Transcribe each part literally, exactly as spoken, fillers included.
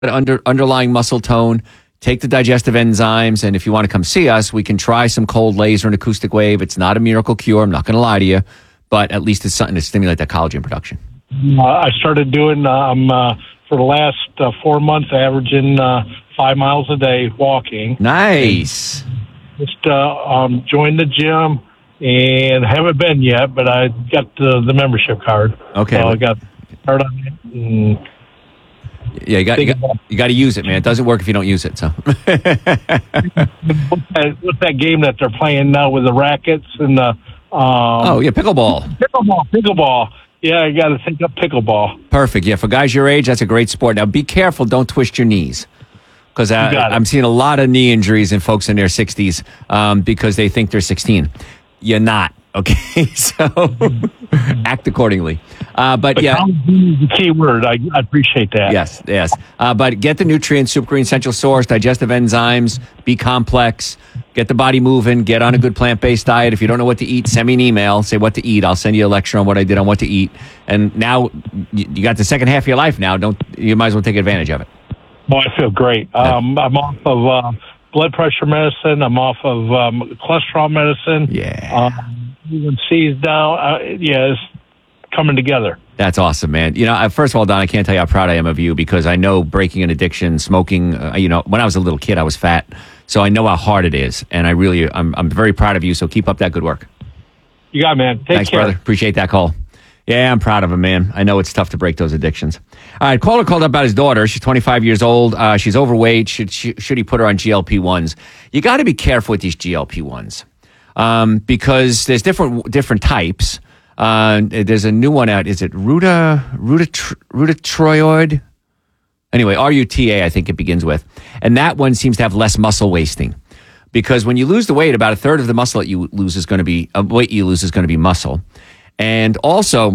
under, underlying muscle tone, take the digestive enzymes, and if you want to come see us, we can try some cold laser and acoustic wave. It's not a miracle cure. I'm not going to lie to you, but at least it's something to stimulate that collagen production. Uh, I started doing, um, uh, for the last uh, four months, averaging uh, five miles a day walking. Nice. Just uh, um, joined the gym and haven't been yet, but I got the, the membership card. Okay. So I got card on it. And yeah, you got, you got you got to use it, man. It doesn't work if you don't use it. So, what's, that, what's that game that they're playing now with the rackets and the? Um, oh yeah, pickleball. Pickleball, pickleball. Yeah, I got to think of pickleball. Perfect. Yeah, for guys your age, that's a great sport. Now, be careful. Don't twist your knees. Because I'm seeing a lot of knee injuries in folks in their sixties um, because they think they're sixteen. You're not, okay? So act accordingly. Uh, but, but yeah. The key word. I, I appreciate that. Yes, yes. Uh, but get the nutrients, Super Green Essential Source, digestive enzymes, B complex, get the body moving, get on a good plant-based diet. If you don't know what to eat, send me an email, say what to eat. I'll send you a lecture on what I did on what to eat. And now you got the second half of your life now. Don't you might as well take advantage of it. Oh, I feel great. Um, I'm off of uh, blood pressure medicine. I'm off of um, cholesterol medicine. Yeah. Um, even C's down. Uh, yeah, it's coming together. That's awesome, man. You know, first of all, Don, I can't tell you how proud I am of you because I know breaking an addiction, smoking, uh, you know, when I was a little kid, I was fat. So I know how hard it is. And I really, I'm, I'm very proud of you. So keep up that good work. You got it, man. Take Thanks, care. brother. Appreciate that call. Yeah, I'm proud of him, man. I know it's tough to break those addictions. All right, caller called up about his daughter. She's twenty-five years old. Uh, she's overweight. Should, should, should he put her on G L P ones? You got to be careful with these G L P ones um, because there's different different types. Uh, there's a new one out. Is it Ruta, Ruta, Rutatroid? Anyway, R U T A, I think it begins with. And that one seems to have less muscle wasting. Because when you lose the weight, about a third of the muscle that you lose is going to be, uh, weight you lose is going to be muscle. And also,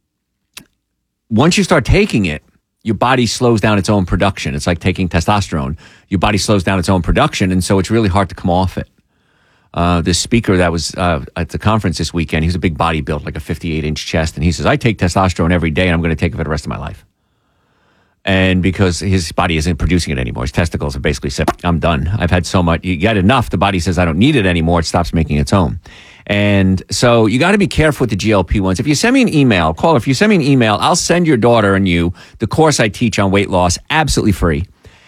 once you start taking it, your body slows down its own production. It's like taking testosterone. Your body slows down its own production, and so it's really hard to come off it. Uh, this speaker that was uh, at the conference this weekend, he was a big body build, like a fifty-eight inch chest, and he says, I take testosterone every day, and I'm going to take it for the rest of my life. And because his body isn't producing it anymore, his testicles have basically said, I'm done. I've had so much. You get enough. The body says, I don't need it anymore. It stops making its own. And so you got to be careful with the G L P ones. If you send me an email, call, if you send me an email, I'll send your daughter and you the course I teach on weight loss, absolutely free.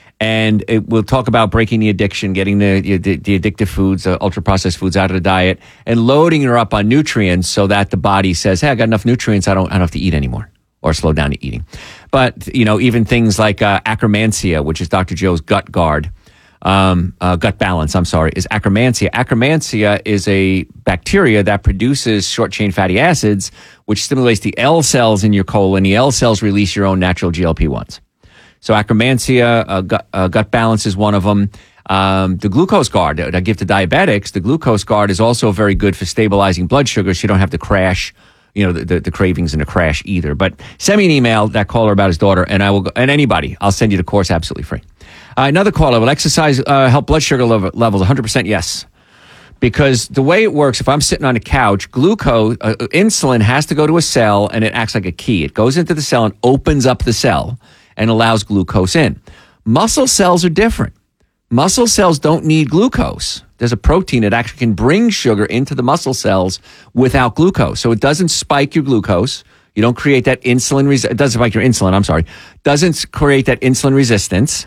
And it, we'll talk about breaking the addiction, getting the, the, the addictive foods, the ultra-processed foods out of the diet, and loading her up on nutrients so that the body says, hey, I got enough nutrients, I don't, I don't have to eat anymore, or slow down the eating. But, you know, even things like uh, Akkermansia, which is Doctor Joe's gut guard, um, uh, gut balance, I'm sorry, is Akkermansia. Akkermansia is a bacteria that produces short-chain fatty acids, which stimulates the L cells in your colon. The L cells release your own natural G L P ones. So Akkermansia, uh, gut, uh, gut balance is one of them. Um, the glucose guard that I give to diabetics, the glucose guard is also very good for stabilizing blood sugar so you don't have to crash, you know, the, the, the cravings and the crash either. But send me an email, that caller about his daughter, and I will, go, and anybody, I'll send you the course absolutely free. Uh, another caller, will exercise uh, help blood sugar level, levels? one hundred percent yes. Because the way it works, if I'm sitting on a couch, glucose, uh, insulin has to go to a cell and it acts like a key. It goes into the cell and opens up the cell and allows glucose in. Muscle cells are different. Muscle cells don't need glucose. There's a protein that actually can bring sugar into the muscle cells without glucose. So it doesn't spike your glucose. You don't create that insulin, res- it doesn't spike your insulin, I'm sorry. Doesn't create that insulin resistance.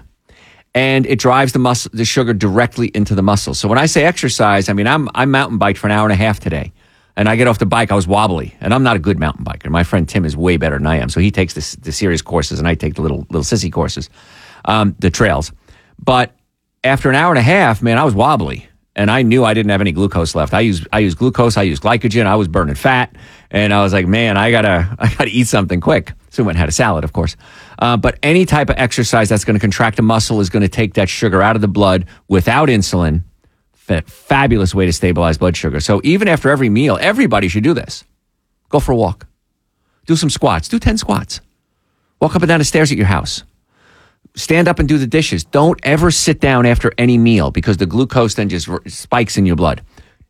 And it drives the muscle, the sugar directly into the muscle. So when I say exercise, I mean, I'm, I mountain biked for an hour and a half today. And I get off the bike, I was wobbly. And I'm not a good mountain biker. My friend Tim is way better than I am. So he takes the, the serious courses and I take the little, little sissy courses, um, the trails. But after an hour and a half, man, I was wobbly. And I knew I didn't have any glucose left. I use I use glucose, I use glycogen, I was burning fat. And I was like, man, I gotta I gotta eat something quick. So I went and had a salad, of course. Uh, but any type of exercise that's going to contract a muscle is going to take that sugar out of the blood without insulin. F- fabulous way to stabilize blood sugar. So even after every meal, everybody should do this. Go for a walk. Do some squats. Do ten squats. Walk up and down the stairs at your house. Stand up and do the dishes. Don't ever sit down after any meal because the glucose then just spikes in your blood.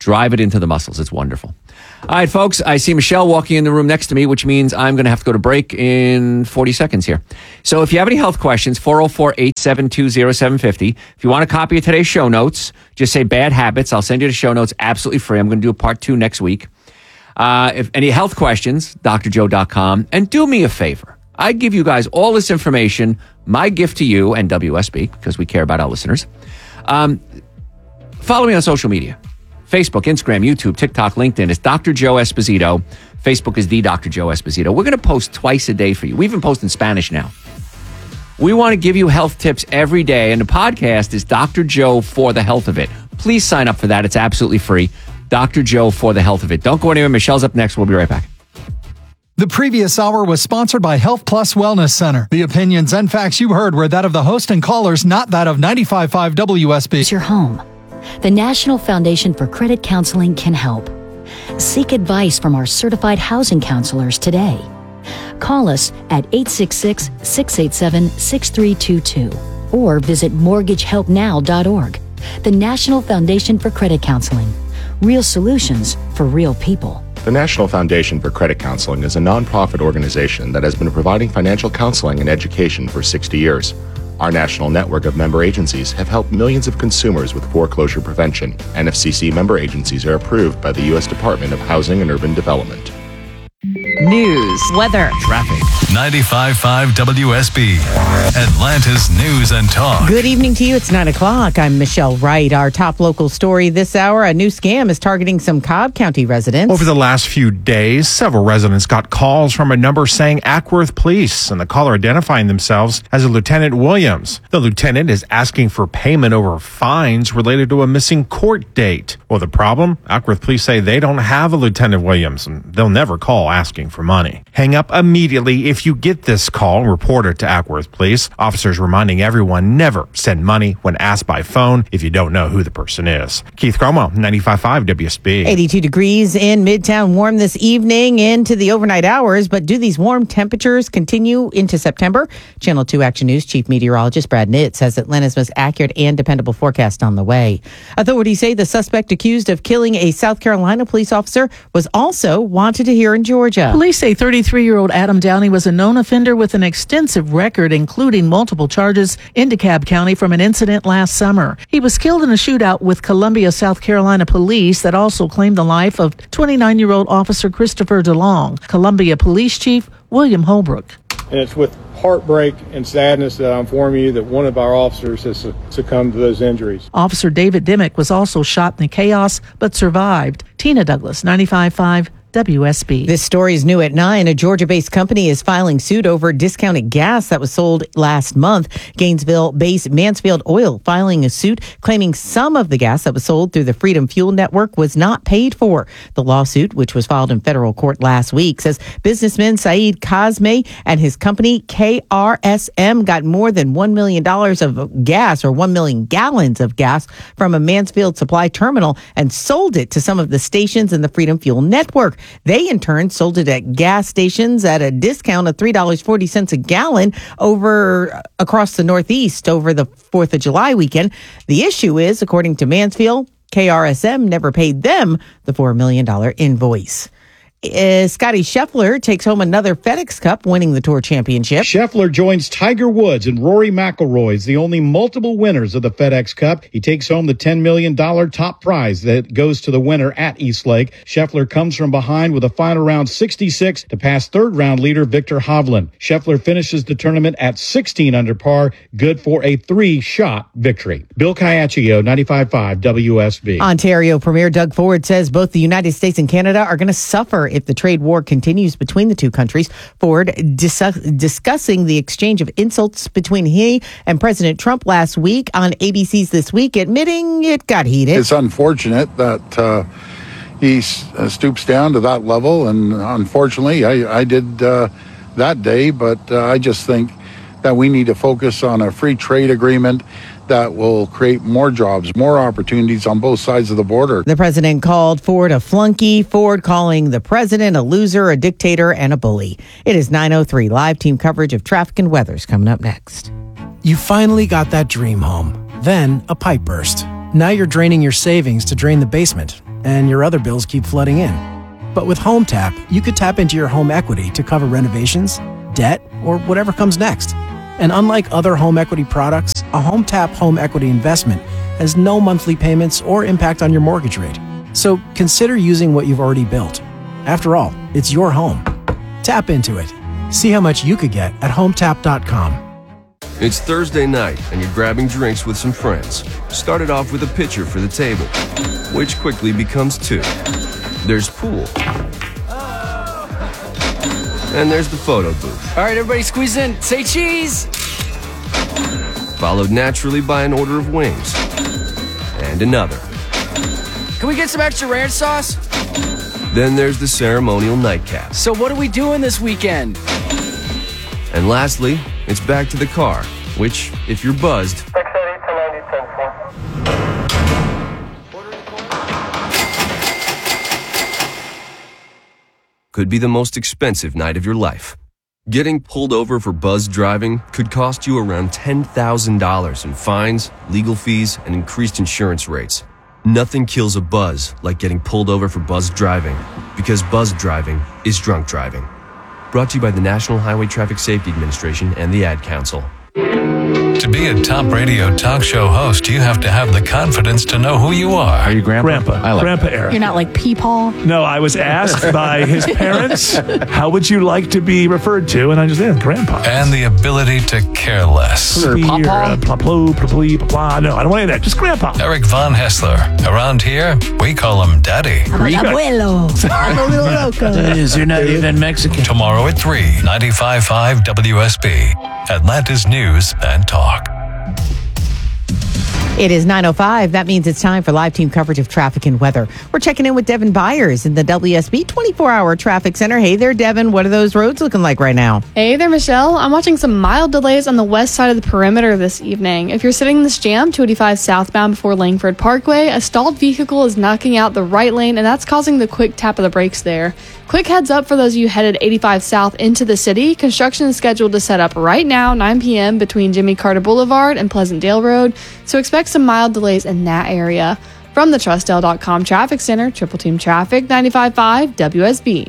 Drive it into the muscles. It's wonderful. All right, folks, I see Michelle walking in the room next to me, which means I'm going to have to go to break in forty seconds here. So if you have any health questions, four oh four, eight seven two, oh seven five oh. If you want a copy of today's show notes, just say bad habits. I'll send you the show notes absolutely free. I'm going to do a part two next week. Uh, if any health questions, d r joe dot com. And do me a favor. I give you guys all this information, my gift to you and W S B, because we care about our listeners. Um, follow me on social media. Facebook, Instagram, YouTube, TikTok, LinkedIn. It's Doctor Joe Esposito. Facebook is the Doctor Joe Esposito. We're going to post twice a day for you. We even post in Spanish now. We want to give you health tips every day, and the podcast is Doctor Joe for the Health of It. Please sign up for that. It's absolutely free. Doctor Joe for the Health of It. Don't go anywhere. Michelle's up next. We'll be right back. The previous hour was sponsored by Health Plus Wellness Center. The opinions and facts you heard were that of the host and callers, not that of ninety-five point five W S B. It's your home. The National Foundation for Credit Counseling can help. Seek advice from our certified housing counselors today. Call us at eight six six, six eight seven, six three two two or visit mortgage help now dot org. The National Foundation for Credit Counseling. Real solutions for real people. The National Foundation for Credit Counseling is a nonprofit organization that has been providing financial counseling and education for sixty years. Our national network of member agencies have helped millions of consumers with foreclosure prevention. N F C C member agencies are approved by the U S Department of Housing and Urban Development. News, weather, traffic. ninety-five point five W S B, Atlanta's News and Talk. Good evening to you. It's nine o'clock. I'm Michelle Wright. Our top local story this hour, a new scam is targeting some Cobb County residents. Over the last few days, several residents got calls from a number saying Ackworth Police, and the caller identifying themselves as a Lieutenant Williams. The lieutenant is asking for payment over fines related to a missing court date. Well, the problem? Ackworth Police say they don't have a Lieutenant Williams, and they'll never call asking for money. Hang up immediately if you get this call and report it to Ackworth Police. Officers reminding everyone never send money when asked by phone if you don't know who the person is. Keith Cromo, ninety-five point five W S B. eighty-two degrees in Midtown, warm this evening into the overnight hours, but do these warm temperatures continue into September? Channel two Action News Chief Meteorologist Brad Nitt says Atlanta's most accurate and dependable forecast on the way. Authorities say the suspect accused of killing a South Carolina police officer was also wanted here in Georgia. Police say thirty-three-year-old Adam Downey was a known offender with an extensive record, including multiple charges in DeKalb County from an incident last summer. He was killed in a shootout with Columbia, South Carolina police that also claimed the life of twenty-nine-year-old Officer Christopher DeLong. Columbia Police Chief William Holbrook. And it's with heartbreak and sadness that I inform you that one of our officers has succumbed to those injuries. Officer David Dimmick was also shot in the chaos but survived. Tina Douglas, ninety-five point five W S B. This story is new at nine. A Georgia-based company is filing suit over discounted gas that was sold last month. Gainesville-based Mansfield Oil filing a suit claiming some of the gas that was sold through the Freedom Fuel Network was not paid for. The lawsuit, which was filed in federal court last week, says businessman Saeed Kazmi and his company K R S M got more than one million dollars of gas or one million gallons of gas from a Mansfield supply terminal and sold it to some of the stations in the Freedom Fuel Network. They, in turn, sold it at gas stations at a discount of three dollars and forty cents a gallon over across the Northeast over the fourth of July weekend. The issue is, according to Mansfield, K R S M never paid them the four million dollars invoice. Uh, Scotty Scheffler takes home another FedEx Cup, winning the Tour Championship. Scheffler joins Tiger Woods and Rory McIlroy as the only multiple winners of the FedEx Cup. He takes home the ten million dollars top prize that goes to the winner at East Lake. Scheffler comes from behind with a final round sixty-six to pass third round leader Victor Hovland. Scheffler finishes the tournament at sixteen under par, good for a three-shot victory. Bill Caiaccio, ninety-five point five W S B. Ontario Premier Doug Ford says both the United States and Canada are going to suffer if the trade war continues between the two countries. Ford dis- discussing the exchange of insults between he and President Trump last week on A B C's This Week, admitting it got heated. It's unfortunate that uh, he uh, stoops down to that level, and unfortunately, I, I did uh, that day, but uh, I just think that we need to focus on a free trade agreement that will create more jobs, more opportunities on both sides of the border. The president called Ford a flunky, Ford calling the president a loser, a dictator, and a bully. It is nine oh three. Live team coverage of traffic and weather's coming up next. You finally got that dream home. Then a pipe burst. Now you're draining your savings to drain the basement. and your other bills keep flooding in. But with Home Tap, you could tap into your home equity to cover renovations, debt, or whatever comes next. And unlike other home equity products, a Home Tap home equity investment has no monthly payments or impact on your mortgage rate. So consider using what you've already built. After all, it's your home. Tap into it. See how much you could get at home tap dot com. It's Thursday night, and you're grabbing drinks with some friends. Started off with a pitcher for the table, which quickly becomes two. There's pool. And there's the photo booth. All right, everybody squeeze in. Say cheese! Followed naturally by an order of wings. And another. Can we get some extra ranch sauce? Then there's the ceremonial nightcap. So what are we doing this weekend? And lastly, it's back to the car, which, if you're buzzed, could be the most expensive night of your life. Getting pulled over for buzzed driving could cost you around ten thousand dollars in fines, legal fees, and increased insurance rates. Nothing kills a buzz like getting pulled over for buzzed driving, because buzzed driving is drunk driving. Brought to you by the National Highway Traffic Safety Administration and the Ad Council. To be a top radio talk show host, you have to have the confidence to know who you are. Are you grandpa? Grandpa. I like Grandpa that. Eric. You're not like Peepaw? No, I was asked by his parents, how would you like to be referred to? And I just said, Grandpa. And the ability to care less. Or uh, pla pla pla pla pla. No, I don't want any of that. Just Grandpa. Eric Von Hessler. Around here, we call him Daddy. Abuelo. Is you're not even Mexican. Tomorrow at three, ninety-five point five W S B. Atlanta's News and Talk. It is nine oh five. That means it's time for live team coverage of traffic and weather. We're checking in with Devin Byers in the W S B twenty-four hour traffic center. Hey there, Devin. What are those roads looking like right now? Hey there, Michelle. I'm watching some mild delays on the west side of the perimeter this evening. If you're sitting in this jam, two eighty-five southbound before Langford Parkway, a stalled vehicle is knocking out the right lane, and that's causing the quick tap of the brakes there. Quick heads up for those of you headed eighty-five south into the city. Construction is scheduled to set up right now, nine p.m. between Jimmy Carter Boulevard and Pleasant Dale Road, so expect some mild delays in that area. From the Trust L dot com Traffic Center, Triple Team Traffic, ninety-five point five W S B.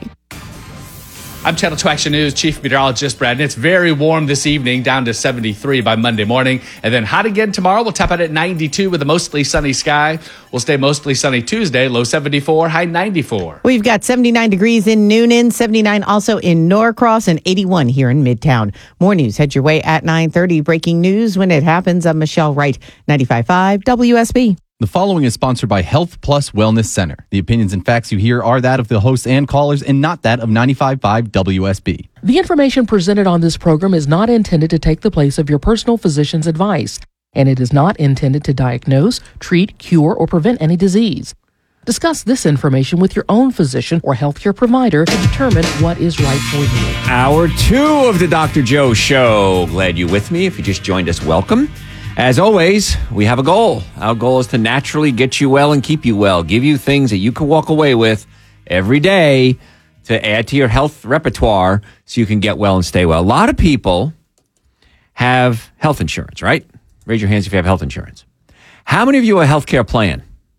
I'm Channel two Action News Chief Meteorologist Brad, and it's very warm this evening, down to seventy-three by Monday morning. And then hot again tomorrow. We'll top out at ninety-two with a mostly sunny sky. We'll stay mostly sunny Tuesday, low seventy-four, high ninety-four. We've got seventy-nine degrees in Noonan, seventy-nine also in Norcross, and eighty-one here in Midtown. More news head your way at nine thirty. Breaking news when it happens. I'm Michelle Wright, ninety-five point five W S B. The following is sponsored by Health Plus Wellness Center. The opinions and facts you hear are that of the hosts and callers and not that of ninety-five point five W S B. The information presented on this program is not intended to take the place of your personal physician's advice, and it is not intended to diagnose, treat, cure, or prevent any disease. Discuss this information with your own physician or healthcare provider to determine what is right for you. Hour two of the Doctor Joe Show. Glad you're with me. If you just joined us, welcome. As always, we have a goal. Our goal is to naturally get you well and keep you well, give you things that you can walk away with every day to add to your health repertoire so you can get well and stay well. A lot of people have health insurance, right? Raise your hands if you have health insurance. How many of you have a health care plan?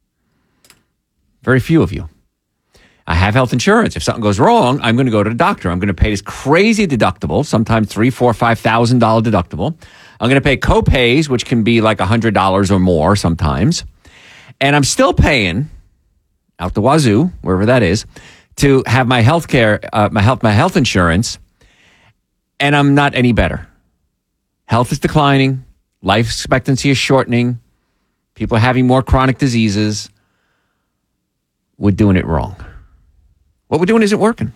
Very few of you. I have health insurance. If something goes wrong, I'm going to go to the doctor. I'm going to pay this crazy deductible, sometimes three, four, five thousand dollar deductible. I'm going to pay co-pays, which can be like a hundred dollars or more sometimes, and I'm still paying out the wazoo, wherever that is, to have my health care, uh, my health, my health insurance, and I'm not any better. Health is declining. Life expectancy is shortening. People are having more chronic diseases. We're doing it wrong. What we're doing isn't working.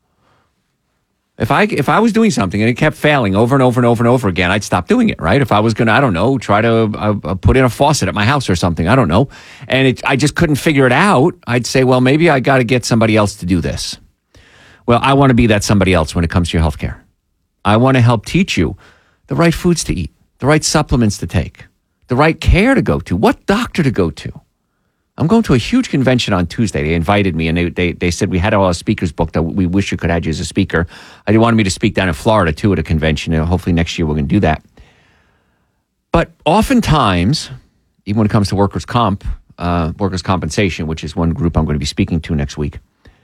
If I if I was doing something and it kept failing over and over and over and over again, I'd stop doing it, right? If I was going to, I don't know, try to uh, put in a faucet at my house or something, I don't know, and it, I just couldn't figure it out, I'd say, well, maybe I got to get somebody else to do this. Well, I want to be that somebody else when it comes to your healthcare. I want to help teach you the right foods to eat, the right supplements to take, the right care to go to, what doctor to go to. I'm going to a huge convention on Tuesday. They invited me, and they they, they said we had all our speakers booked. We wish you could have you as a speaker. They wanted me to speak down in Florida, too, at a convention, and hopefully next year we're going to do that. But oftentimes, even when it comes to workers' comp, uh, workers' compensation, which is one group I'm going to be speaking to next week.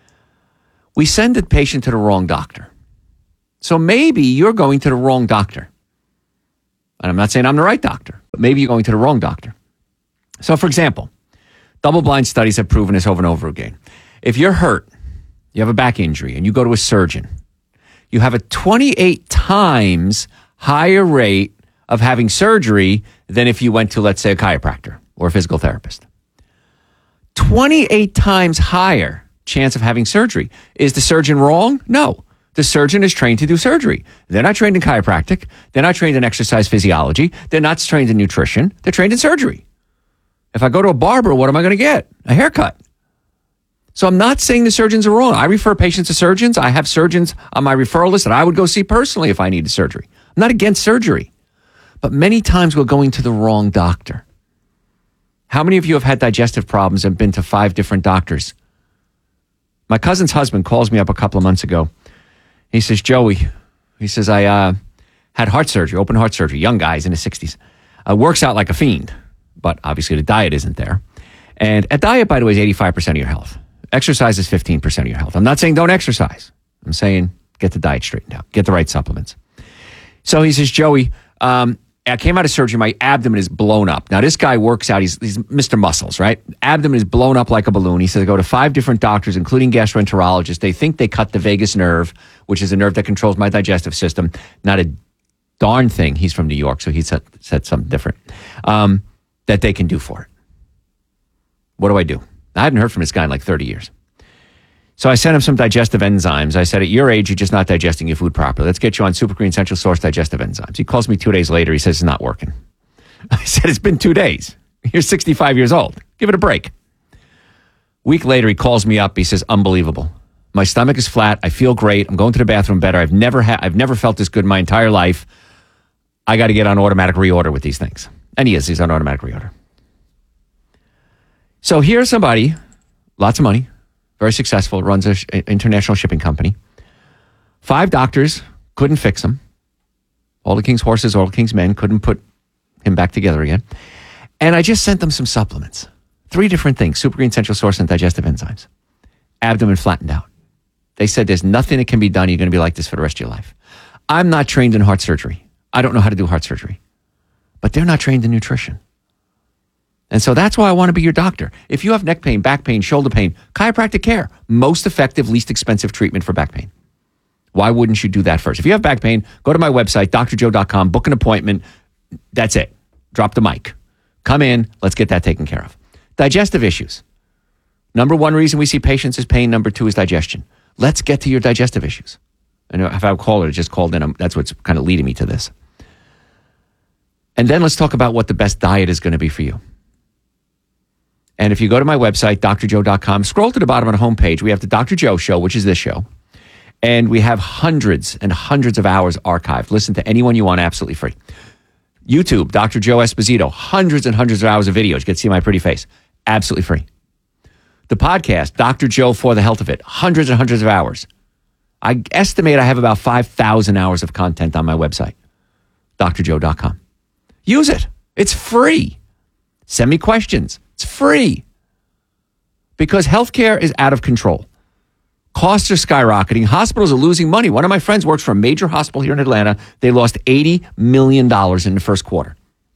We send the patient to the wrong doctor. So maybe you're going to the wrong doctor. And I'm not saying I'm the right doctor, but maybe you're going to the wrong doctor. So, for example, double-blind studies have proven this over and over again. If you're hurt, you have a back injury, and you go to a surgeon, you have a twenty-eight times higher rate of having surgery than if you went to, let's say, a chiropractor or a physical therapist. twenty-eight times higher chance of having surgery. Is the surgeon wrong? No. The surgeon is trained to do surgery. They're not trained in chiropractic. They're not trained in exercise physiology. They're not trained in nutrition. They're trained in surgery. If I go to a barber, what am I going to get? A haircut. So I'm not saying the surgeons are wrong. I refer patients to surgeons. I have surgeons on my referral list that I would go see personally if I needed surgery. I'm not against surgery. But many times we're going to the wrong doctor. How many of you have had digestive problems and been to five different doctors? My cousin's husband calls me up a couple of months ago. He says, Joey, he says, I uh, had heart surgery, open heart surgery, young guys in his sixties. Uh, works out like a fiend, but obviously the diet isn't there. And a diet, by the way, is eighty-five percent of your health. Exercise is fifteen percent of your health. I'm not saying don't exercise. I'm saying get the diet straightened out, get the right supplements. So he says, Joey, um, I came out of surgery, my abdomen is blown up. Now, this guy works out, he's, he's Mister Muscles, right? Abdomen is blown up like a balloon. He says, I go to five different doctors, including gastroenterologists. They think they cut the vagus nerve, which is a nerve that controls my digestive system. Not a darn thing. He's from New York, so he said, said something different, um, that they can do for it. What do I do? I hadn't heard from this guy in like thirty years. So I sent him some digestive enzymes. I said, at your age, you're just not digesting your food properly. Let's get you on Super Green Central Source digestive enzymes. He calls me two days later. He says, it's not working. I said, it's been two days. You're sixty-five years old. Give it a break. Week later, he calls me up. He says, unbelievable. My stomach is flat. I feel great. I'm going to the bathroom better. I've never had, I've never felt this good in my entire life. I got to get on automatic reorder with these things. And he is. He's on automatic reorder. So here's somebody, lots of money, very successful, runs an sh- international shipping company. Five doctors couldn't fix him. All the king's horses, all the king's men couldn't put him back together again. And I just sent them some supplements. Three different things, Super Green Central Source and digestive enzymes. Abdomen flattened out. They said there's nothing that can be done. You're going to be like this for the rest of your life. I'm not trained in heart surgery. I don't know how to do heart surgery. But they're not trained in nutrition. And so that's why I want to be your doctor. If you have neck pain, back pain, shoulder pain, chiropractic care, most effective, least expensive treatment for back pain. Why wouldn't you do that first? If you have back pain, go to my website, D R joe dot com, book an appointment. That's it. Drop the mic. Come in. Let's get that taken care of. Digestive issues. Number one reason we see patients is pain. Number two is digestion. Let's get to your digestive issues. I know if I have a caller that just called in, I'm, that's what's kind of leading me to this. And then let's talk about what the best diet is going to be for you. And if you go to my website, D R joe dot com, scroll to the bottom of the homepage. We have the Doctor Joe Show, which is this show. And we have hundreds and hundreds of hours archived. Listen to anyone you want absolutely free. YouTube, Doctor Joe Esposito, hundreds and hundreds of hours of videos. You get to see my pretty face. Absolutely free. The podcast, Doctor Joe for the Health of It, hundreds and hundreds of hours. I estimate I have about five thousand hours of content on my website, D R joe dot com. Use it. It's free. Send me questions. It's free. Because healthcare is out of control. Costs are skyrocketing. Hospitals are losing money. One of my friends works for a major hospital here in Atlanta. They lost eighty million dollars in the first quarter.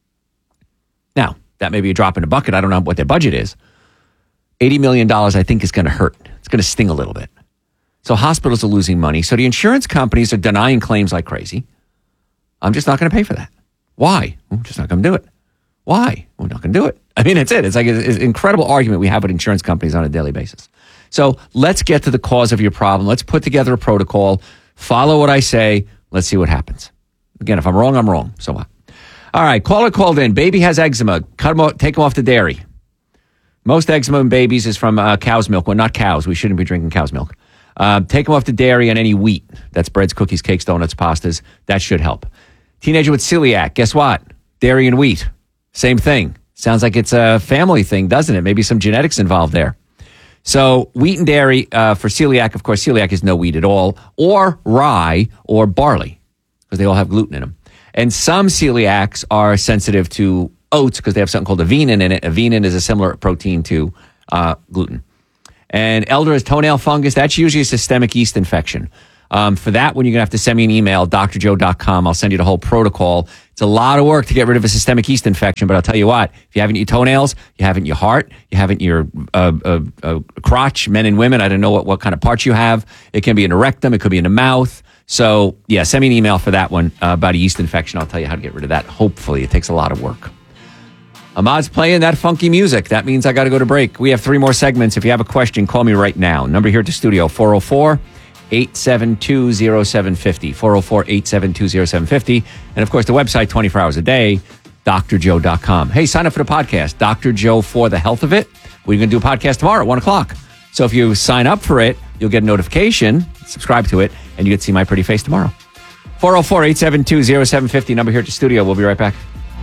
Now, that may be a drop in the bucket. I don't know what their budget is. eighty million dollars, I think, is going to hurt. It's going to sting a little bit. So hospitals are losing money. So the insurance companies are denying claims like crazy. I'm just not going to pay for that. Why? I'm just not going to do it. Why? We're not going to do it. I mean, it's it. It's like an incredible argument we have with insurance companies on a daily basis. So let's get to the cause of your problem. Let's put together a protocol. Follow what I say. Let's see what happens. Again, if I'm wrong, I'm wrong. So what? All right. Caller called in. Baby has eczema. Cut him off, take him off the dairy. Most eczema in babies is from uh, cow's milk. Well, not cows. We shouldn't be drinking cow's milk. Uh, take them off the dairy and any wheat. That's breads, cookies, cakes, donuts, pastas. That should help. Teenager with celiac. Guess what? Dairy and wheat. Same thing. Sounds like it's a family thing, doesn't it? Maybe some genetics involved there. So wheat and dairy uh, for celiac. Of course, celiac is no wheat at all. Or rye or barley because they all have gluten in them. And some celiacs are sensitive to oats because they have something called avenin in it. Avenin is a similar protein to uh, gluten. And elder is toenail fungus. That's usually a systemic yeast infection. Um, for that one, you're going to have to send me an email, d r joe dot com. I'll send you the whole protocol. It's a lot of work to get rid of a systemic yeast infection, but I'll tell you what, if you have it in your toenails, you have it in your heart, you have it in your uh, uh, uh, crotch, men and women, I don't know what, what kind of parts you have. It can be in the rectum, it could be in the mouth. So, yeah, send me an email for that one uh, about a yeast infection. I'll tell you how to get rid of that. Hopefully, it takes a lot of work. Ahmad's playing that funky music. That means I got to go to break. We have three more segments. If you have a question, call me right now. Number here at the studio, four oh four, eight seven two, oh seven five oh, four oh four, eight seven two, oh seven five oh. And, of course, the website, twenty-four hours a day, d r joe dot com. Hey, sign up for the podcast, Doctor Joe for the Health of It. We're going to do a podcast tomorrow at one o'clock. So if you sign up for it, you'll get a notification, subscribe to it, and you get to see my pretty face tomorrow. four oh four, eight seven two, oh seven five oh, number here at the studio. We'll be right back.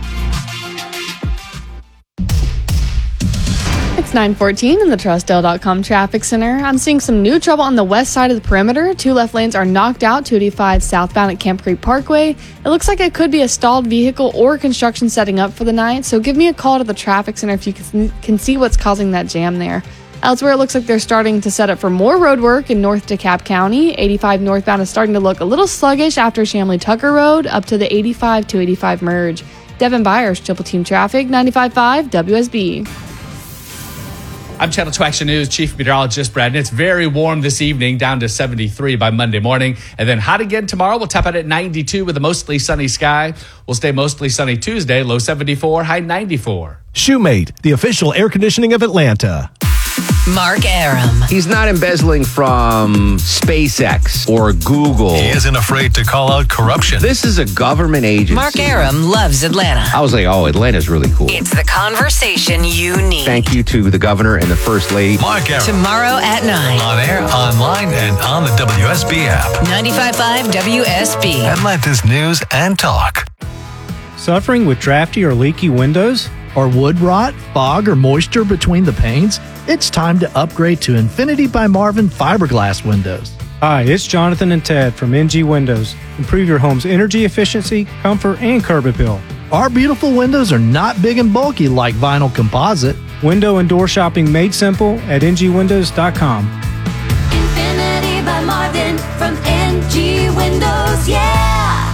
It's nine fourteen in the Trustdale dot com traffic center. I'm seeing some new trouble on the west side of the perimeter. Two left lanes are knocked out, two eighty-five southbound at Camp Creek Parkway. It looks like it could be a stalled vehicle or construction setting up for the night, so give me a call to the traffic center if you can, can see what's causing that jam there. Elsewhere, it looks like they're starting to set up for more road work in North DeKalb County. eighty-five northbound is starting to look a little sluggish after Shamley Tucker Road up to the eighty-five to eighty-five merge. Devin Byers, Triple Team Traffic, ninety-five point five W S B. I'm Channel two Action News Chief Meteorologist Brad, and it's very warm this evening, down to seventy-three by Monday morning. And then hot again tomorrow. We'll tap out at ninety-two with a mostly sunny sky. We'll stay mostly sunny Tuesday, low seventy-four, high ninety-four. Shoemate, the official air conditioning of Atlanta. Mark Aram. He's not embezzling from SpaceX or Google. He isn't afraid to call out corruption. This is a government agency. Mark Aram loves Atlanta. I was like, oh, Atlanta's really cool. It's the conversation you need. Thank you to the governor and the first lady. Mark Aram. Tomorrow at nine. On air, online, and on the W S B app. ninety-five point five W S B. Atlanta's News and Talk. Suffering with drafty or leaky windows? Or wood rot, fog, or moisture between the panes? It's time to upgrade to Infinity by Marvin fiberglass windows. Hi, it's Jonathan and Ted from N G Windows. Improve your home's energy efficiency, comfort, and curb appeal. Our beautiful windows are not big and bulky like vinyl composite. Window and door shopping made simple at N G windows dot com. Infinity by Marvin from N G Windows, yeah!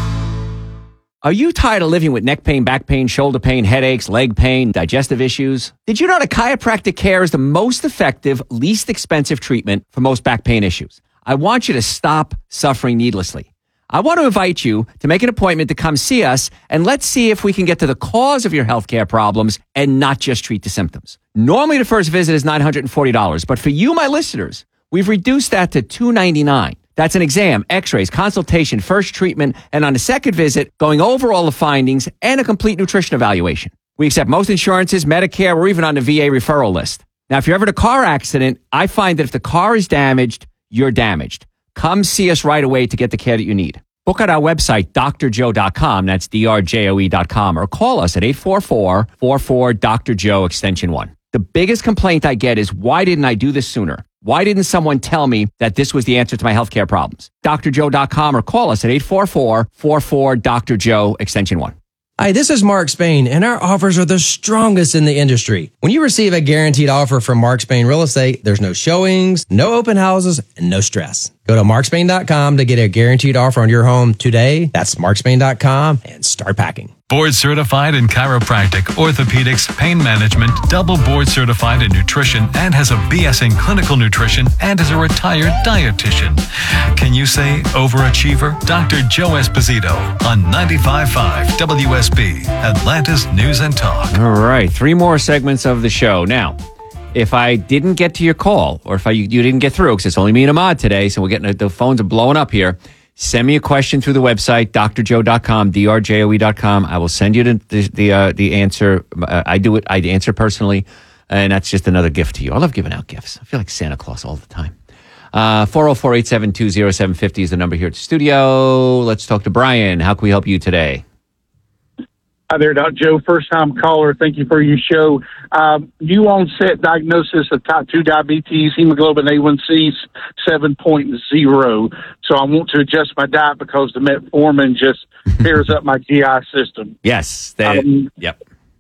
Are you tired of living with neck pain, back pain, shoulder pain, headaches, leg pain, digestive issues? Did you know that chiropractic care is the most effective, least expensive treatment for most back pain issues? I want you to stop suffering needlessly. I want to invite you to make an appointment to come see us, and let's see if we can get to the cause of your healthcare problems and not just treat the symptoms. Normally, the first visit is nine hundred forty dollars, but for you, my listeners, we've reduced that to two hundred ninety-nine dollars. That's an exam, x-rays, consultation, first treatment, and on the second visit, going over all the findings and a complete nutrition evaluation. We accept most insurances, Medicare, or even on the V A referral list. Now, if you're ever in a car accident, I find that if the car is damaged, you're damaged. Come see us right away to get the care that you need. Book at our website, D R joe dot com. That's D R J O E dot com. Or call us at eight four four, four four, D R Joe, extension one. The biggest complaint I get is, why didn't I do this sooner? Why didn't someone tell me that this was the answer to my healthcare problems? D R joe dot com or call us at eight four four, four four, D R Joe, extension one. Hi, this is Mark Spain, and our offers are the strongest in the industry. When you receive a guaranteed offer from Mark Spain Real Estate, there's no showings, no open houses, and no stress. Go to mark spain dot com to get a guaranteed offer on your home today. That's mark spain dot com and start packing. Board certified in chiropractic, orthopedics, pain management, double board certified in nutrition, and has a B S in clinical nutrition and is a retired dietitian. Can you say overachiever? Doctor Joe Esposito on ninety-five point five W S B, Atlanta's News and Talk. All right, three more segments of the show. Now, if I didn't get to your call, or if I, you didn't get through, because it's only me and Ahmad today, so we're getting the phones are blowing up here. Send me a question through the website, D R joe dot com, D R J O E dot com. I will send you the the the, uh, the answer. Uh, I do it. I answer personally, and that's just another gift to you. I love giving out gifts. I feel like Santa Claus all the time. Uh, four oh four, eight seven two, oh seven five oh is the number here at the studio. Let's talk to Brian. How can we help you today? Hi there, Doctor Joe. First-time caller. Thank you for your show. Um, new onset diagnosis of type two diabetes, hemoglobin A one C seven point oh. So I want to adjust my diet because the metformin just tears up my G I system. Yes. They, um, yep.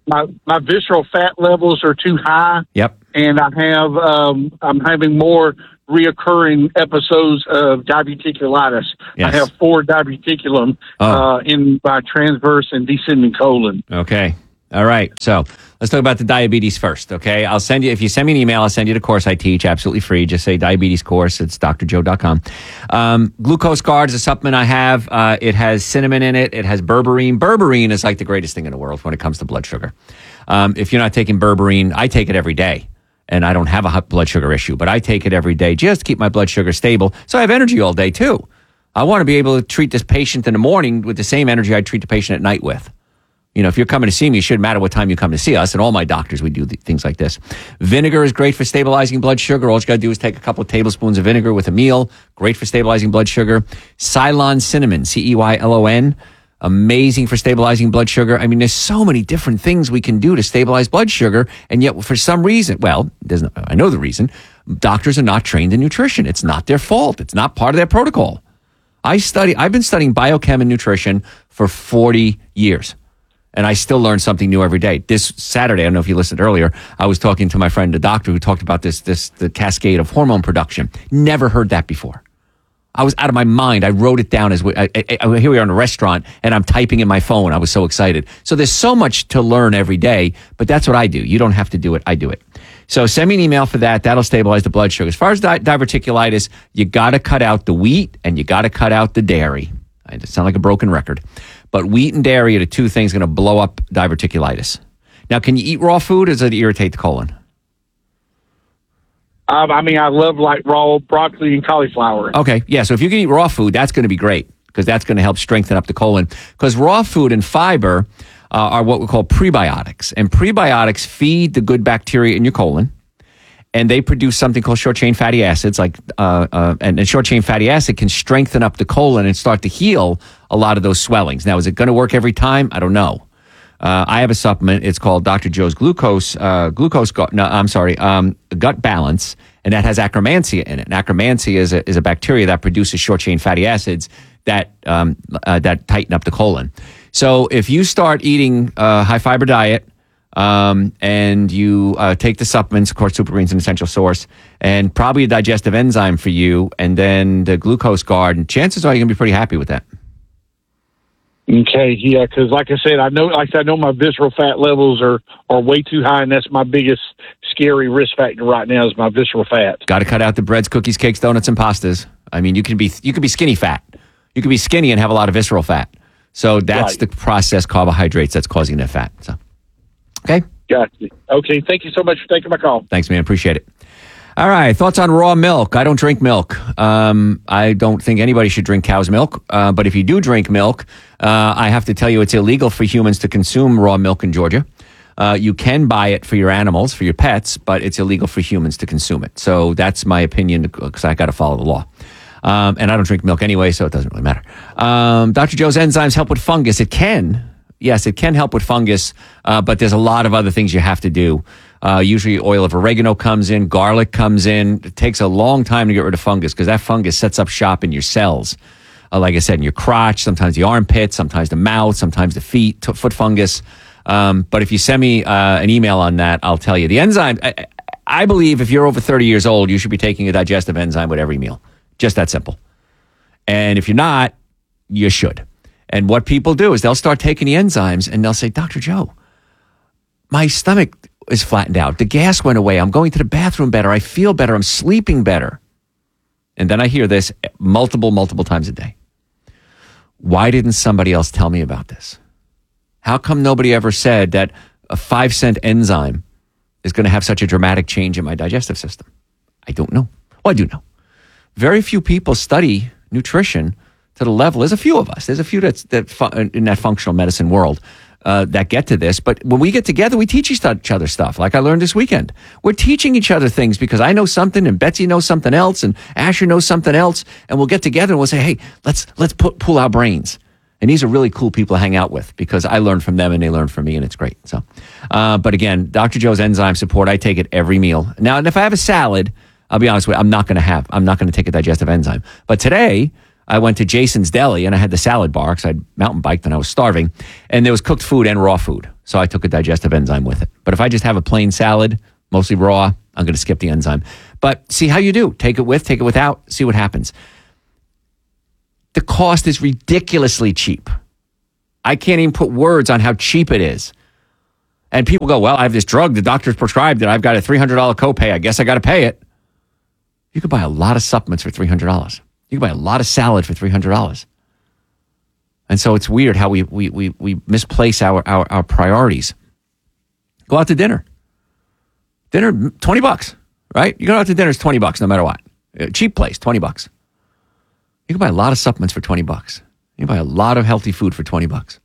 my my visceral fat levels are too high. Yep. And I have um, I'm having more reoccurring episodes of diverticulitis. Yes. I have four diverticulum Oh. uh, in my transverse and descending colon. Okay. All right. So let's talk about the diabetes first. Okay. I'll send you, if you send me an email, I'll send you the course I teach absolutely free. Just say diabetes course. It's d r joe dot com. Um, Glucose Guard is a supplement I have. Uh, it has cinnamon in it. It has berberine. Berberine is like the greatest thing in the world when it comes to blood sugar. Um, if you're not taking berberine, I take it every day. And I don't have a high blood sugar issue, but I take it every day just to keep my blood sugar stable. So I have energy all day too. I want to be able to treat this patient in the morning with the same energy I treat the patient at night with. You know, if you're coming to see me, it shouldn't matter what time you come to see us. And all my doctors, we do th- things like this. Vinegar is great for stabilizing blood sugar. All you got to do is take a couple of tablespoons of vinegar with a meal. Great for stabilizing blood sugar. Ceylon cinnamon, C E Y L O N. Amazing for stabilizing blood sugar. I mean, there's so many different things we can do to stabilize blood sugar. And yet, for some reason, well, there's no, I know the reason. Doctors are not trained in nutrition. It's not their fault. It's not part of their protocol. I study, I've been studying biochem and nutrition for forty years. And I still learn something new every day. This Saturday, I don't know if you listened earlier, I was talking to my friend, the doctor, who talked about this, this, the cascade of hormone production. Never heard that before. I was out of my mind. I wrote it down as we, I, I, I, here we are in a restaurant, and I'm typing in my phone. I was so excited. So there's so much to learn every day, but that's what I do. You don't have to do it. I do it. So send me an email for that. That'll stabilize the blood sugar. As far as di- diverticulitis, you got to cut out the wheat and you got to cut out the dairy. I sound like a broken record. But wheat and dairy are the two things going to blow up diverticulitis. Now, can you eat raw food, or does it irritate the colon? Um, I mean, I love like raw broccoli and cauliflower. Okay, yeah. So if you can eat raw food, that's going to be great because that's going to help strengthen up the colon. Because raw food and fiber uh, are what we call prebiotics, and prebiotics feed the good bacteria in your colon, and they produce something called short chain fatty acids. Like, uh, uh, and, and short chain fatty acid can strengthen up the colon and start to heal a lot of those swellings. Now, is it going to work every time? I don't know. Uh, I have a supplement. It's called Doctor Joe's Glucose, uh, Glucose, no, I'm sorry, um, Gut Balance, and that has Akkermansia in it. And Akkermansia is a, is a bacteria that produces short-chain fatty acids that um, uh, that tighten up the colon. So if you start eating a high-fiber diet um, and you uh, take the supplements, of course, Super Green's an essential source, and probably a digestive enzyme for you, and then the Glucose Guard, and chances are you're going to be pretty happy with that. Okay, yeah, because like I said, I know, like I know, my visceral fat levels are, are way too high, and that's my biggest scary risk factor right now is my visceral fat. Got to cut out the breads, cookies, cakes, donuts, and pastas. I mean, you can be you can be skinny fat, you can be skinny and have a lot of visceral fat. So that's Right. the processed carbohydrates that's causing that fat. So, okay, Gotcha. Okay, thank you so much for taking my call. thanks, man. Appreciate it. All right, thoughts on raw milk. I don't drink milk. Um, I don't think anybody should drink cow's milk. Uh, but if you do drink milk, uh, I have to tell you it's illegal for humans to consume raw milk in Georgia. Uh, you can buy it for your animals, for your pets, but it's illegal for humans to consume it. So that's my opinion because I got to follow the law. Um, and I don't drink milk anyway, so it doesn't really matter. Um, Doctor Joe's enzymes help with fungus. It can. Yes, it can help with fungus, uh, but there's a lot of other things you have to do. Uh, usually oil of oregano comes in, garlic comes in. It takes a long time to get rid of fungus because that fungus sets up shop in your cells. Uh, like I said, in your crotch, sometimes the armpit, sometimes the mouth, sometimes the feet, t- foot fungus. Um, but if you send me uh, an email on that, I'll tell you. The enzyme, I, I believe if you're over thirty years old, you should be taking a digestive enzyme with every meal. Just that simple. And if you're not, you should. And what people do is they'll start taking the enzymes and they'll say, Doctor Joe, my stomach is flattened out. The gas went away. I'm going to the bathroom better. I feel better. I'm sleeping better. And then I hear this multiple, multiple times a day. Why didn't somebody else tell me about this? How come nobody ever said that a five cent enzyme is going to have such a dramatic change in my digestive system? I don't know. Well, I do know. Very few people study nutrition to the level. There's a few of us. There's a few that's, that fu- in that functional medicine world uh, that get to this. But when we get together, we teach each other stuff. Like I learned this weekend. We're teaching each other things because I know something and Betsy knows something else and Asher knows something else. And we'll get together and we'll say, hey, let's let's put, pull our brains. And these are really cool people to hang out with because I learn from them and they learn from me, and it's great. So, uh, but again, Doctor Joe's enzyme support, I take it every meal. Now, and if I have a salad, I'll be honest with you, I'm not going to have, I'm not going to take a digestive enzyme. But today, I went to Jason's Deli and I had the salad bar because I'd mountain biked and I was starving. And there was cooked food and raw food. So I took a digestive enzyme with it. But if I just have a plain salad, mostly raw, I'm going to skip the enzyme. But see how you do. Take it with, take it without, see what happens. The cost is ridiculously cheap. I can't even put words on how cheap it is. And people go, well, I have this drug. The doctor's prescribed it. I've got a three hundred dollars copay. I guess I got to pay it. You could buy a lot of supplements for three hundred dollars. You can buy a lot of salad for three hundred dollars. And so it's weird how we we we, we misplace our, our, our priorities. Go out to dinner. Dinner, twenty bucks, right? You go out to dinner, it's twenty bucks no matter what. A cheap place, twenty bucks. You can buy a lot of supplements for twenty bucks. You can buy a lot of healthy food for twenty bucks.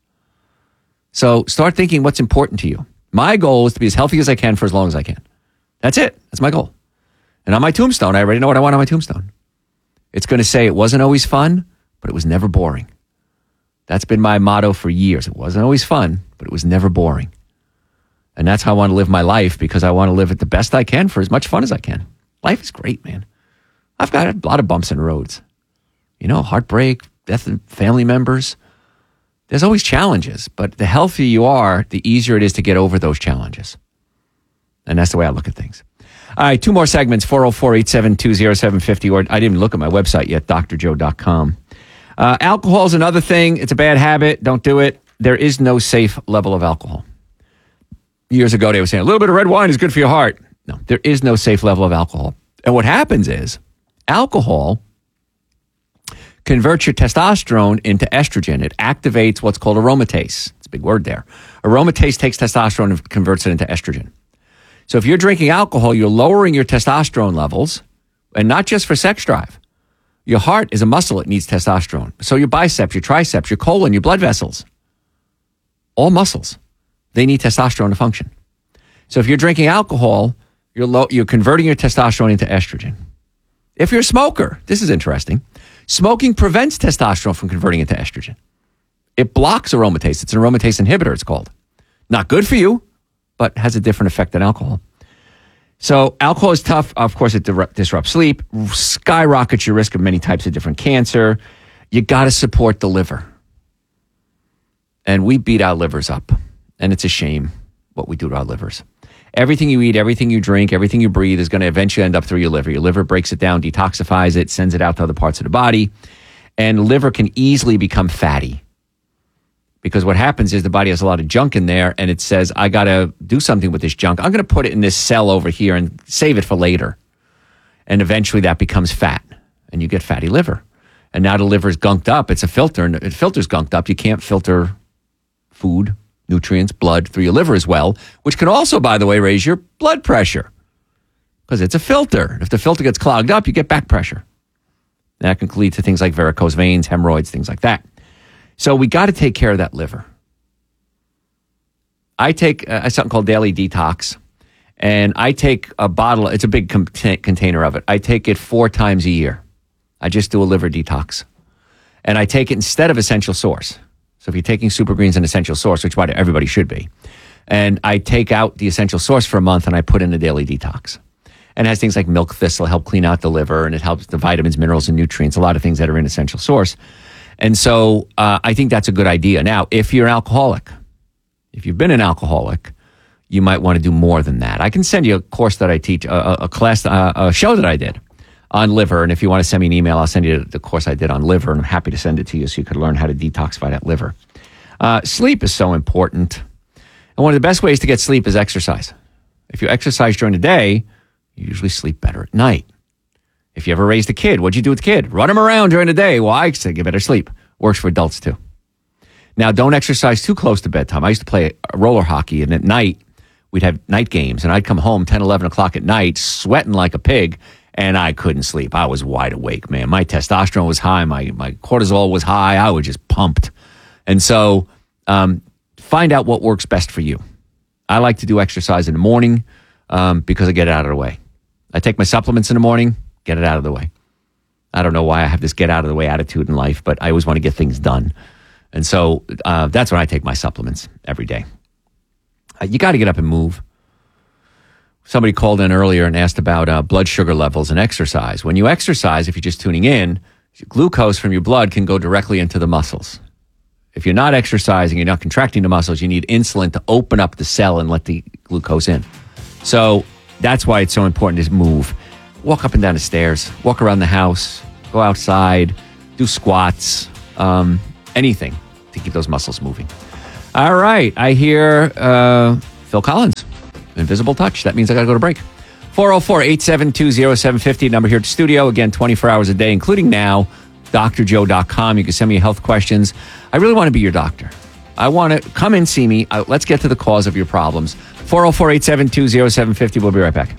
So start thinking what's important to you. My goal is to be as healthy as I can for as long as I can. That's it. That's my goal. And on my tombstone, I already know what I want on my tombstone. It's going to say it wasn't always fun, but it was never boring. That's been my motto for years. It wasn't always fun, but it was never boring. And that's how I want to live my life because I want to live it the best I can for as much fun as I can. Life is great, man. I've got a lot of bumps in roads. You know, heartbreak, death of family members. There's always challenges, but the healthier you are, the easier it is to get over those challenges. And that's the way I look at things. All right, two more segments, four oh four, eight seven two, oh seven five oh, or I didn't even look at my website yet, d r joe dot com. Uh, alcohol is another thing. It's a bad habit. Don't do it. There is no safe level of alcohol. Years ago, they were saying a little bit of red wine is good for your heart. No, there is no safe level of alcohol. And what happens is alcohol converts your testosterone into estrogen. It activates what's called aromatase. It's a big word there. Aromatase takes testosterone and converts it into estrogen. So if you're drinking alcohol, you're lowering your testosterone levels, and not just for sex drive. Your heart is a muscle. It needs testosterone. So your biceps, your triceps, your colon, your blood vessels, all muscles, they need testosterone to function. So if you're drinking alcohol, you're, low, you're converting your testosterone into estrogen. If you're a smoker, this is interesting. Smoking prevents testosterone from converting into estrogen. It blocks aromatase. It's an aromatase inhibitor, it's called. Not good for you, but has a different effect than alcohol. So alcohol is tough. Of course, it di- disrupts sleep, skyrockets your risk of many types of different cancer. You got to support the liver. And we beat our livers up. And it's a shame what we do to our livers. Everything you eat, everything you drink, everything you breathe is going to eventually end up through your liver. Your liver breaks it down, detoxifies it, sends it out to other parts of the body. And liver can easily become fatty. Because what happens is the body has a lot of junk in there and it says, I got to do something with this junk. I'm going to put it in this cell over here and save it for later. And eventually that becomes fat and you get fatty liver. And now the liver's gunked up. It's a filter and it filter's gunked up. You can't filter food, nutrients, blood through your liver as well, which can also, by the way, raise your blood pressure because it's a filter. If the filter gets clogged up, you get back pressure. That can lead to things like varicose veins, hemorrhoids, things like that. So we got to take care of that liver. I take uh, something called Daily Detox, and I take a bottle. It's a big com- container of it. I take it four times a year. I just do a liver detox. And I take it instead of Essential Source. So if you're taking Super Greens and Essential Source, which everybody should be, and I take out the Essential Source for a month and I put in the Daily Detox. And it has things like milk thistle, help clean out the liver, and it helps the vitamins, minerals, and nutrients, a lot of things that are in Essential Source. And so uh, I think that's a good idea. Now, if you're an alcoholic, if you've been an alcoholic, you might want to do more than that. I can send you a course that I teach, a, a class, a, a show that I did on liver. And if you want to send me an email, I'll send you the course I did on liver, and I'm happy to send it to you so you could learn how to detoxify that liver. Uh, sleep is so important. And one of the best ways to get sleep is exercise. If you exercise during the day, you usually sleep better at night. If you ever raised a kid, what'd you do with the kid? Run him around during the day. Why? So you better sleep. Works for adults too. Now, don't exercise too close to bedtime. I used to play roller hockey, and at night, we'd have night games, and I'd come home ten, eleven o'clock at night, sweating like a pig, and I couldn't sleep. I was wide awake, man. My testosterone was high. My, my cortisol was high. I was just pumped. And so um, find out what works best for you. I like to do exercise in the morning um, because I get it out of the way. I take my supplements in the morning, get it out of the way. I don't know why I have this get out of the way attitude in life, but I always want to get things done. And so uh, that's when I take my supplements every day. Uh, you got to get up and move. Somebody called in earlier and asked about uh, blood sugar levels and exercise. When you exercise, if you're just tuning in, Glucose from your blood can go directly into the muscles. If you're not exercising, you're not contracting the muscles, you need insulin to open up the cell and let the glucose in. So that's why it's so important to move. Walk up and down the stairs, walk around the house, go outside, do squats, um, anything to keep those muscles moving. All right, I hear uh, Phil Collins, Invisible Touch. That means I got to go to break. four oh four, eight seven two, oh seven five oh, number here at the studio. Again, twenty-four hours a day, including now, D R joe dot com. You can send me health questions. I really want to be your doctor. I want to come and see me. Uh, let's get to the cause of your problems. four oh four, eight seven two, oh seven five oh. We'll be right back.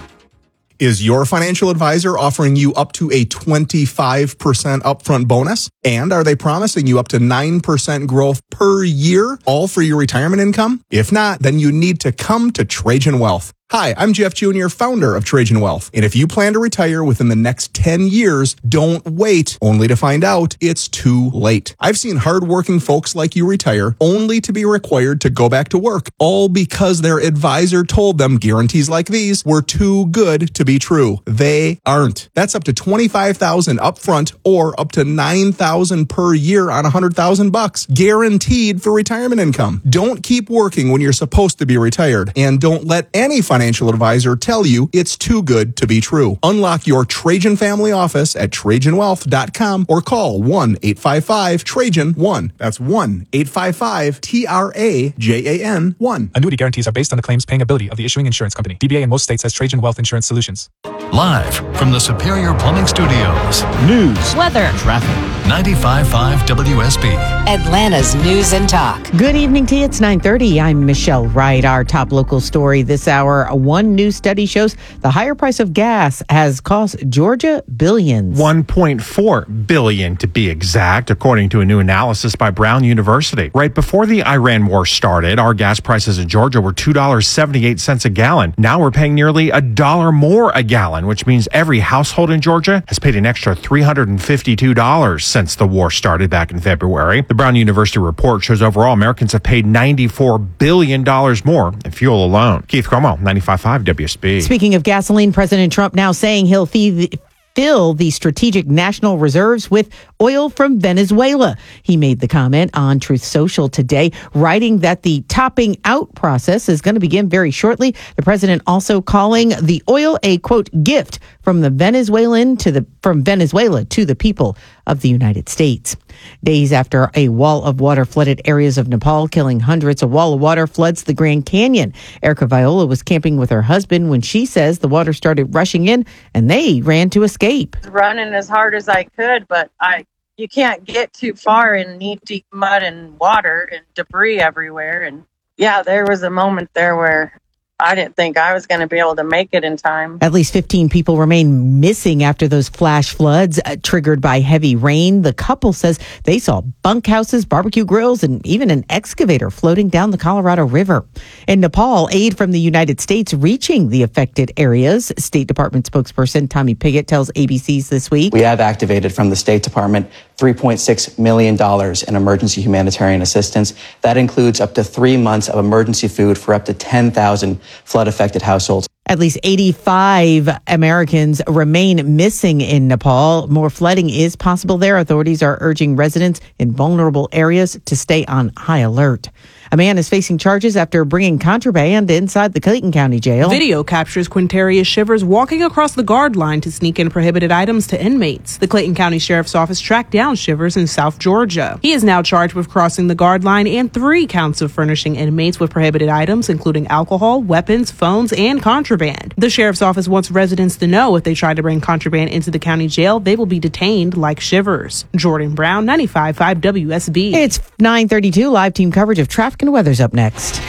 Is your financial advisor offering you up to a twenty-five percent upfront bonus? And are they promising you up to nine percent growth per year, all for your retirement income? If not, then you need to come to Trajan Wealth. Hi, I'm Jeff Junior, founder of Trajan Wealth. And if you plan to retire within the next ten years, don't wait only to find out it's too late. I've seen hardworking folks like you retire only to be required to go back to work, all because their advisor told them guarantees like these were too good to be true. They aren't. That's up to twenty-five thousand dollars upfront or up to nine thousand dollars per year on one hundred thousand bucks, guaranteed for retirement income. Don't keep working when you're supposed to be retired, and don't let any financial financial advisor tell you it's too good to be true. Unlock your Trajan family office at trajan wealth dot com or call one eight five five Trajan one. That's one eight five five T R A J A N one. Annuity guarantees are based on the claims paying ability of the issuing insurance company. D B A in most states has Trajan Wealth Insurance Solutions. Live from the Superior Plumbing Studios. News, weather, traffic. ninety-five point five W S B. Atlanta's News and Talk. Good evening to you. It's nine thirty. I'm Michelle Wright. Our top local story this hour. One new study shows the higher price of gas has cost Georgia billions. one point four billion dollars to be exact, according to a new analysis by Brown University. Right before the Iran war started, our gas prices in Georgia were two dollars and seventy-eight cents a gallon. Now we're paying nearly a dollar more a gallon, which means every household in Georgia has paid an extra three hundred fifty-two dollars since the war started back in February. The Brown University report shows overall Americans have paid ninety-four billion dollars more in fuel alone. Keith Cuomo, ninety-five point five W S B. Speaking of gasoline, President Trump now saying he'll fee- fill the strategic national reserves with oil from Venezuela. He made the comment on Truth Social today, writing that the topping out process is going to begin very shortly. The president also calling the oil a, quote, gift from the Venezuelan to the from Venezuela to the people of the United States. Days after a wall of water flooded areas of Nepal, killing hundreds, a wall of water floods the Grand Canyon. Erica Viola was camping with her husband when she says the water started rushing in and they ran to escape. Running as hard as I could, but I you can't get too far in knee deep mud and water and debris everywhere. And yeah, there was a moment there where I didn't think I was going to be able to make it in time. At least fifteen people remain missing after those flash floods uh, triggered by heavy rain. The couple says they saw bunkhouses, barbecue grills, and even an excavator floating down the Colorado River. In Nepal, aid from the United States reaching the affected areas. State Department spokesperson Tommy Pigott tells A B C's This Week. We have activated from the State Department three point six million dollars in emergency humanitarian assistance. That includes up to three months of emergency food for up to ten thousand flood-affected households. At least eighty-five Americans remain missing in Nepal. More flooding is possible there. Authorities are urging residents in vulnerable areas to stay on high alert. A man is facing charges after bringing contraband inside the Clayton County Jail. Video captures Quintarius Shivers walking across the guard line to sneak in prohibited items to inmates. The Clayton County Sheriff's Office tracked down Shivers in South Georgia. He is now charged with crossing the guard line and three counts of furnishing inmates with prohibited items, including alcohol, weapons, phones, and contraband. The Sheriff's Office wants residents to know if they try to bring contraband into the county jail, they will be detained like Shivers. Jordan Brown, ninety-five point five W S B. It's nine thirty-two. Live team coverage of traffic and weather's up next.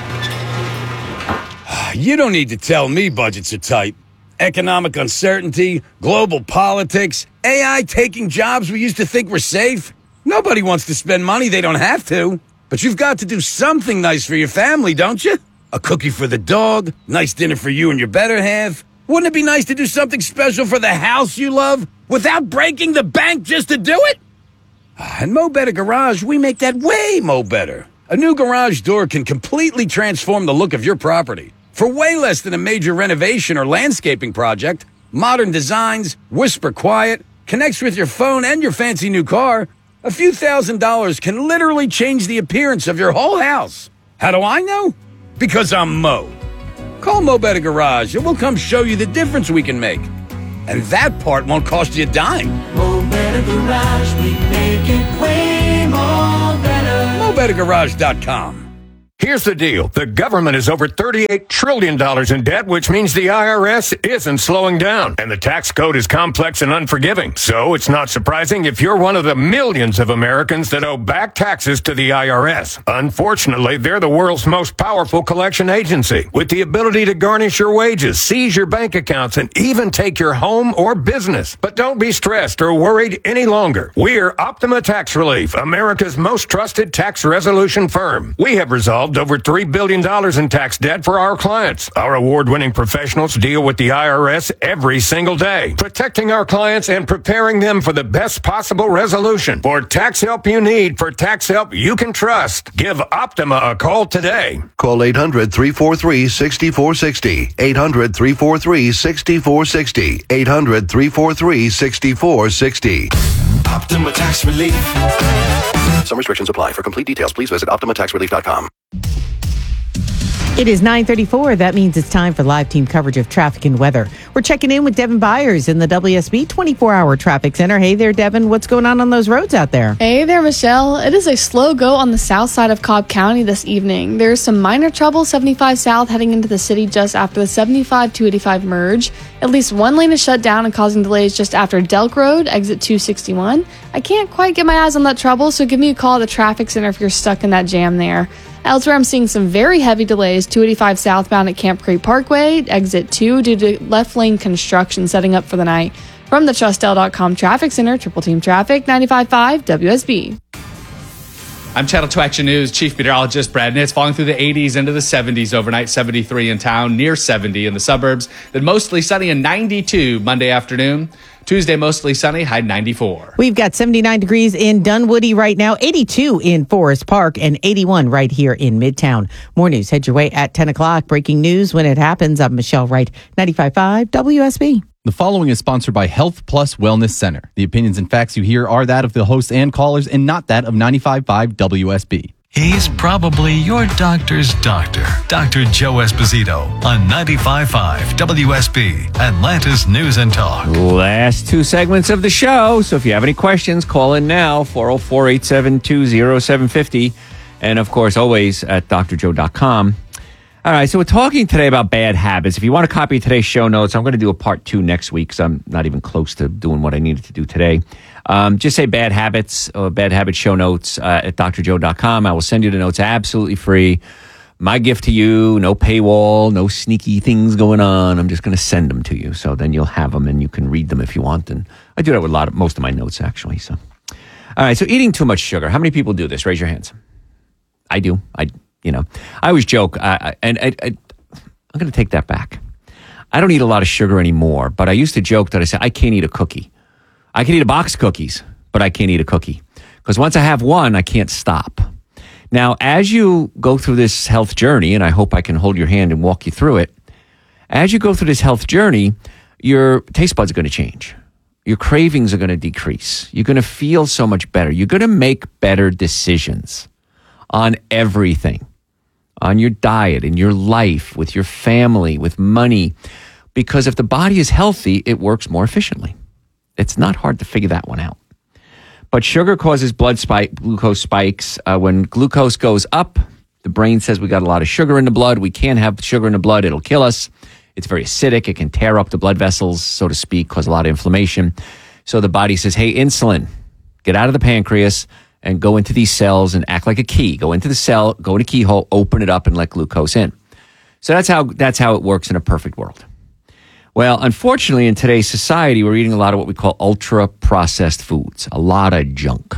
You don't need to tell me budgets are tight. Economic uncertainty, global politics, A I taking jobs we used to think were safe. Nobody wants to spend money they don't have to. But you've got to do something nice for your family, don't you? A cookie for the dog, nice dinner for you and your better half. Wouldn't it be nice to do something special for the house you love without breaking the bank just to do it? At Mo Better Garage, we make that way mo better. A new garage door can completely transform the look of your property. For way less than a major renovation or landscaping project, modern designs, whisper quiet, connects with your phone and your fancy new car. A few thousand dollars can literally change the appearance of your whole house. How do I know? Because I'm Mo. Call Mo Better Garage and we'll come show you the difference we can make. And that part won't cost you a dime. Mo Better Garage, we make it way more better. Mo Better Garage dot com. Here's the deal. The government is over thirty-eight trillion dollars in debt, which means the I R S isn't slowing down. And the tax code is complex and unforgiving. So it's not surprising if you're one of the millions of Americans that owe back taxes to the I R S. Unfortunately, they're the world's most powerful collection agency, with the ability to garnish your wages, seize your bank accounts, and even take your home or business. But don't be stressed or worried any longer. We're Optima Tax Relief, America's most trusted tax resolution firm. We have resolved over three billion dollars in tax debt for our clients. Our award-winning professionals deal with the I R S every single day, protecting our clients and preparing them for the best possible resolution. For tax help you need, for tax help you can trust, give Optima a call today. Call eight hundred, three four three, six four six zero. eight hundred, three four three, six four six zero. eight hundred, three four three, six four six zero. Optima Tax Relief. Some restrictions apply. For complete details, please visit optima tax relief dot com. It is nine thirty-four. That means it's time for live team coverage of traffic and weather. We're checking in with Devin Byers in the W S B twenty-four hour traffic center. Hey there, Devin. What's going on on those roads out there? Hey there, Michelle. It is a slow go on the south side of Cobb County this evening. There's some minor trouble seventy-five south heading into the city just after the seventy-five two eighty-five merge. At least one lane is shut down and causing delays just after Delk Road, exit two sixty-one. I can't quite get my eyes on that trouble, so give me a call at the traffic center if you're stuck in that jam there. Elsewhere, I'm seeing some very heavy delays, two eighty-five southbound at Camp Creek Parkway, exit two, due to left lane construction setting up for the night. From the Trustel dot com Traffic Center, Triple Team Traffic, ninety-five point five W S B. I'm Channel two Action News Chief Meteorologist Brad Nitz. Falling through the eighties into the seventies overnight, seventy-three in town, near seventy in the suburbs. Then mostly sunny and ninety-two Monday afternoon. Tuesday, mostly sunny, high ninety-four. We've got seventy-nine degrees in Dunwoody right now, eighty-two in Forest Park, and eighty-one right here in Midtown. More news, head your way at ten o'clock. Breaking news when it happens. I'm Michelle Wright, ninety-five point five W S B. The following is sponsored by Health Plus Wellness Center. The opinions and facts you hear are that of the hosts and callers and not that of ninety-five point five W S B. He's probably your doctor's doctor, Doctor Joe Esposito, on ninety-five point five W S B, Atlanta's News and Talk. Last two segments of the show. So if you have any questions, call in now, four oh four, eight seven two, oh seven five oh. And of course, always at d r joe dot com. All right, so we're talking today about bad habits. If you want to copy today's show notes, I'm going to do a part two next week because I'm not even close to doing what I needed to do today. Um, just say bad habits or bad habit show notes uh, at d r joe dot com. I will send you the notes absolutely free. My gift to you, no paywall, no sneaky things going on. I'm just going to send them to you. So then you'll have them and you can read them if you want. And I do that with a lot of most of my notes, actually. So, all right, so eating too much sugar. How many people do this? Raise your hands. I do. I You know, I always joke, I, I, and I, I, I'm going to take that back. I don't eat a lot of sugar anymore, but I used to joke that I said, I can't eat a cookie. I can eat a box of cookies, but I can't eat a cookie. Because once I have one, I can't stop. Now, as you go through this health journey, and I hope I can hold your hand and walk you through it, as you go through this health journey, your taste buds are going to change. Your cravings are going to decrease. You're going to feel so much better. You're going to make better decisions on everything. On your diet, in your life, with your family, with money. Because if the body is healthy, it works more efficiently. It's not hard to figure that one out. But sugar causes blood spike, glucose spikes. Uh, when glucose goes up, the brain says we got a lot of sugar in the blood. We can't have sugar in the blood. It'll kill us. It's very acidic. It can tear up the blood vessels, so to speak, cause a lot of inflammation. So the body says, hey, insulin, get out of the pancreas and go into these cells and act like a key. Go into the cell, go in a keyhole, open it up, and let glucose in. So that's how that's how it works in a perfect world. Well, unfortunately, in today's society, we're eating a lot of what we call ultra-processed foods, a lot of junk.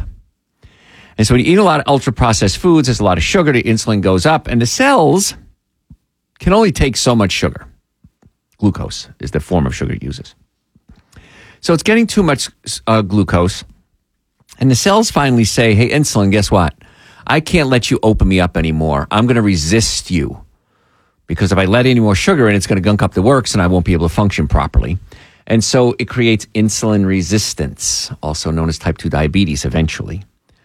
And so when you eat a lot of ultra-processed foods, there's a lot of sugar, the insulin goes up, and the cells can only take so much sugar. Glucose is the form of sugar it uses. So it's getting too much uh, glucose. And the cells finally say, hey, insulin, guess what? I can't let you open me up anymore. I'm going to resist you. Because if I let any more sugar in, it's going to gunk up the works and I won't be able to function properly. And so it creates insulin resistance, also known as type two diabetes eventually.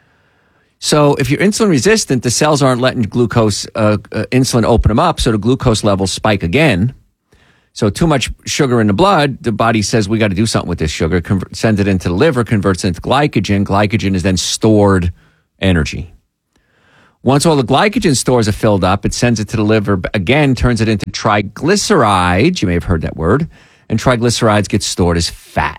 So if you're insulin resistant, the cells aren't letting glucose, uh, uh, insulin open them up, so the glucose levels spike again. So too much sugar in the blood, the body says, we got to do something with this sugar, convert, sends it into the liver, converts it into glycogen. Glycogen is then stored energy. Once all the glycogen stores are filled up, it sends it to the liver, again, turns it into triglycerides. You may have heard that word. And triglycerides get stored as fat.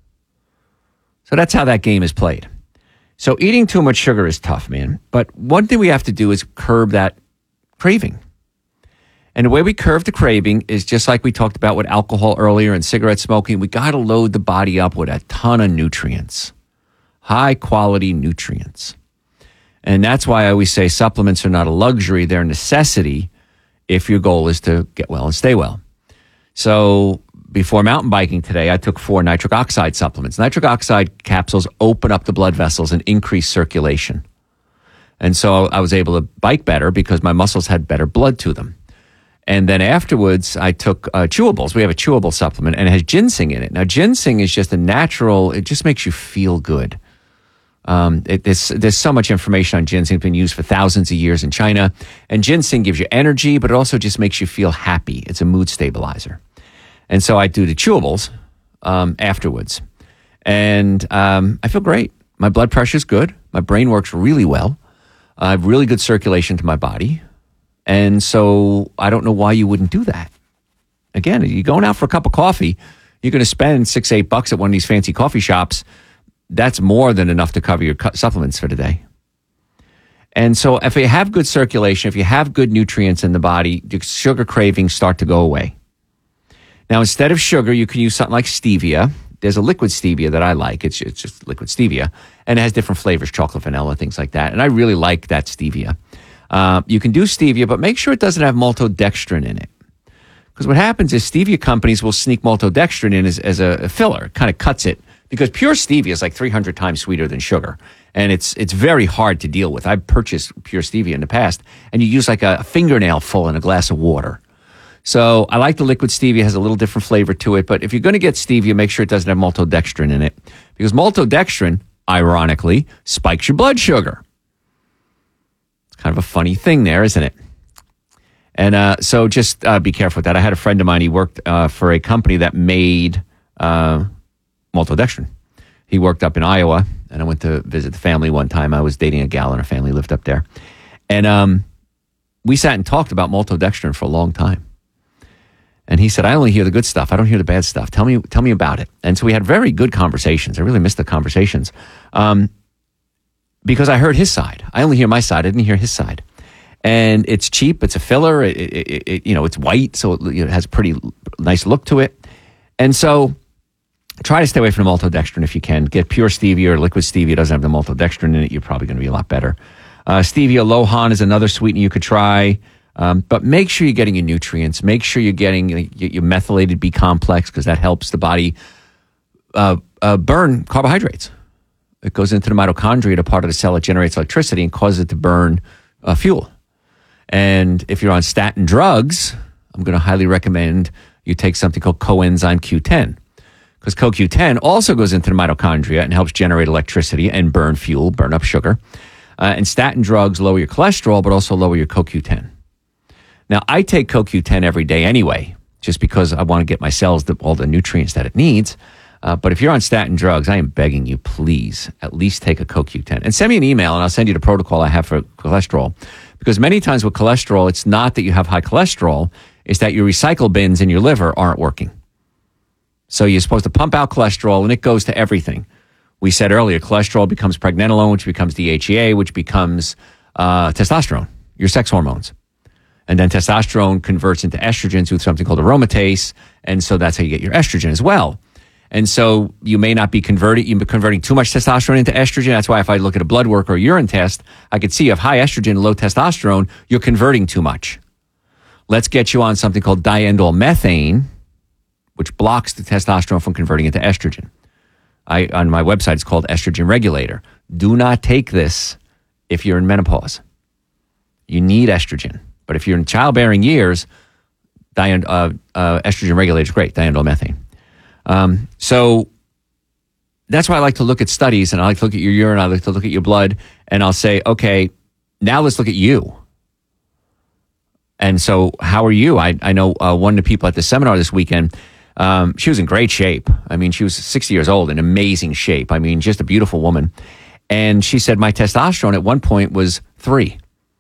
So that's how that game is played. So eating too much sugar is tough, man. But one thing we have to do is curb that craving. And the way we curb the craving is just like we talked about with alcohol earlier and cigarette smoking. We got to load the body up with a ton of nutrients, high quality nutrients. And that's why I always say supplements are not a luxury. They're a necessity if your goal is to get well and stay well. So before mountain biking today, I took four nitric oxide supplements. Nitric oxide capsules open up the blood vessels and increase circulation. And so I was able to bike better because my muscles had better blood to them. And then afterwards, I took uh, chewables. We have a chewable supplement, and it has ginseng in it. Now, ginseng is just a natural, it just makes you feel good. Um, it, there's, there's so much information on ginseng. It's been used for thousands of years in China. And ginseng gives you energy, but it also just makes you feel happy. It's a mood stabilizer. And so I do the chewables um, afterwards. And um, I feel great. My blood pressure is good. My brain works really well. I have really good circulation to my body. And so I don't know why you wouldn't do that. Again, you're going out for a cup of coffee, you're going to spend six, eight bucks at one of these fancy coffee shops. That's more than enough to cover your supplements for the day. And so if you have good circulation, if you have good nutrients in the body, your sugar cravings start to go away. Now, instead of sugar, you can use something like stevia. There's a liquid stevia that I like. It's, it's just liquid stevia. And it has different flavors, chocolate, vanilla, things like that. And I really like that stevia. Uh, you can do stevia, but make sure it doesn't have maltodextrin in it. Because what happens is stevia companies will sneak maltodextrin in as, as a filler. It kind of cuts it. Because pure stevia is like three hundred times sweeter than sugar. And it's it's very hard to deal with. I've purchased pure stevia in the past, and you use like a fingernail full in a glass of water. So I like the liquid stevia. It has a little different flavor to it. But if you're going to get stevia, make sure it doesn't have maltodextrin in it. Because maltodextrin, ironically, spikes your blood sugar. It's kind of a funny thing there, isn't it? And uh, so just uh, be careful with that. I had a friend of mine, he worked uh, for a company that made uh, maltodextrin. He worked up in Iowa, and I went to visit the family one time. I was dating a gal, and her family lived up there. And um, we sat and talked about maltodextrin for a long time. And he said, I only hear the good stuff. I don't hear the bad stuff. Tell me tell me about it. And so we had very good conversations. I really missed the conversations um, because I heard his side. I only hear my side. I didn't hear his side. And it's cheap. It's a filler. It, it, it, you know, it's white, so it, you know, it has a pretty nice look to it. And so try to stay away from the maltodextrin if you can. Get pure stevia or liquid stevia. It doesn't have the maltodextrin in it. You're probably going to be a lot better. Uh, stevia Lohan is another sweetener you could try. Um, but make sure you're getting your nutrients. Make sure you're getting your, your methylated B complex because that helps the body uh, uh, burn carbohydrates. It goes into the mitochondria, the part of the cell that generates electricity, and causes it to burn uh, fuel. And if you're on statin drugs, I'm going to highly recommend you take something called coenzyme Q ten. Because co Q ten also goes into the mitochondria and helps generate electricity and burn fuel, burn up sugar. Uh, and statin drugs lower your cholesterol, but also lower your co Q ten. Now, I take co Q ten every day anyway, just because I want to get my cells the, all the nutrients that it needs. Uh, but if you're on statin drugs, I am begging you, please, at least take a co Q ten. And send me an email, and I'll send you the protocol I have for cholesterol. Because many times with cholesterol, it's not that you have high cholesterol, it's that your recycle bins in your liver aren't working. So you're supposed to pump out cholesterol, and it goes to everything. We said earlier, cholesterol becomes pregnenolone, which becomes D H E A, which becomes uh, testosterone, your sex hormones. And then testosterone converts into estrogen through something called aromatase. And so that's how you get your estrogen as well. And so you may not be converting, you're converting too much testosterone into estrogen. That's why if I look at a blood work or a urine test, I could see you have high estrogen and low testosterone, you're converting too much. Let's get you on something called diindole methane, which blocks the testosterone from converting into estrogen. I, on my website, it's called Estrogen Regulator. Do not take this if you're in menopause. You need estrogen. But if you're in childbearing years, dian, uh, uh, estrogen regulator is great, diindole methane. Um, so that's why I like to look at studies, and I like to look at your urine, I like to look at your blood, and I'll say, okay, now let's look at you. And so how are you? I, I know uh, one of the people at the seminar this weekend, um, she was in great shape. I mean, she was sixty years old, in amazing shape. I mean, just a beautiful woman. And she said my testosterone at one point was three.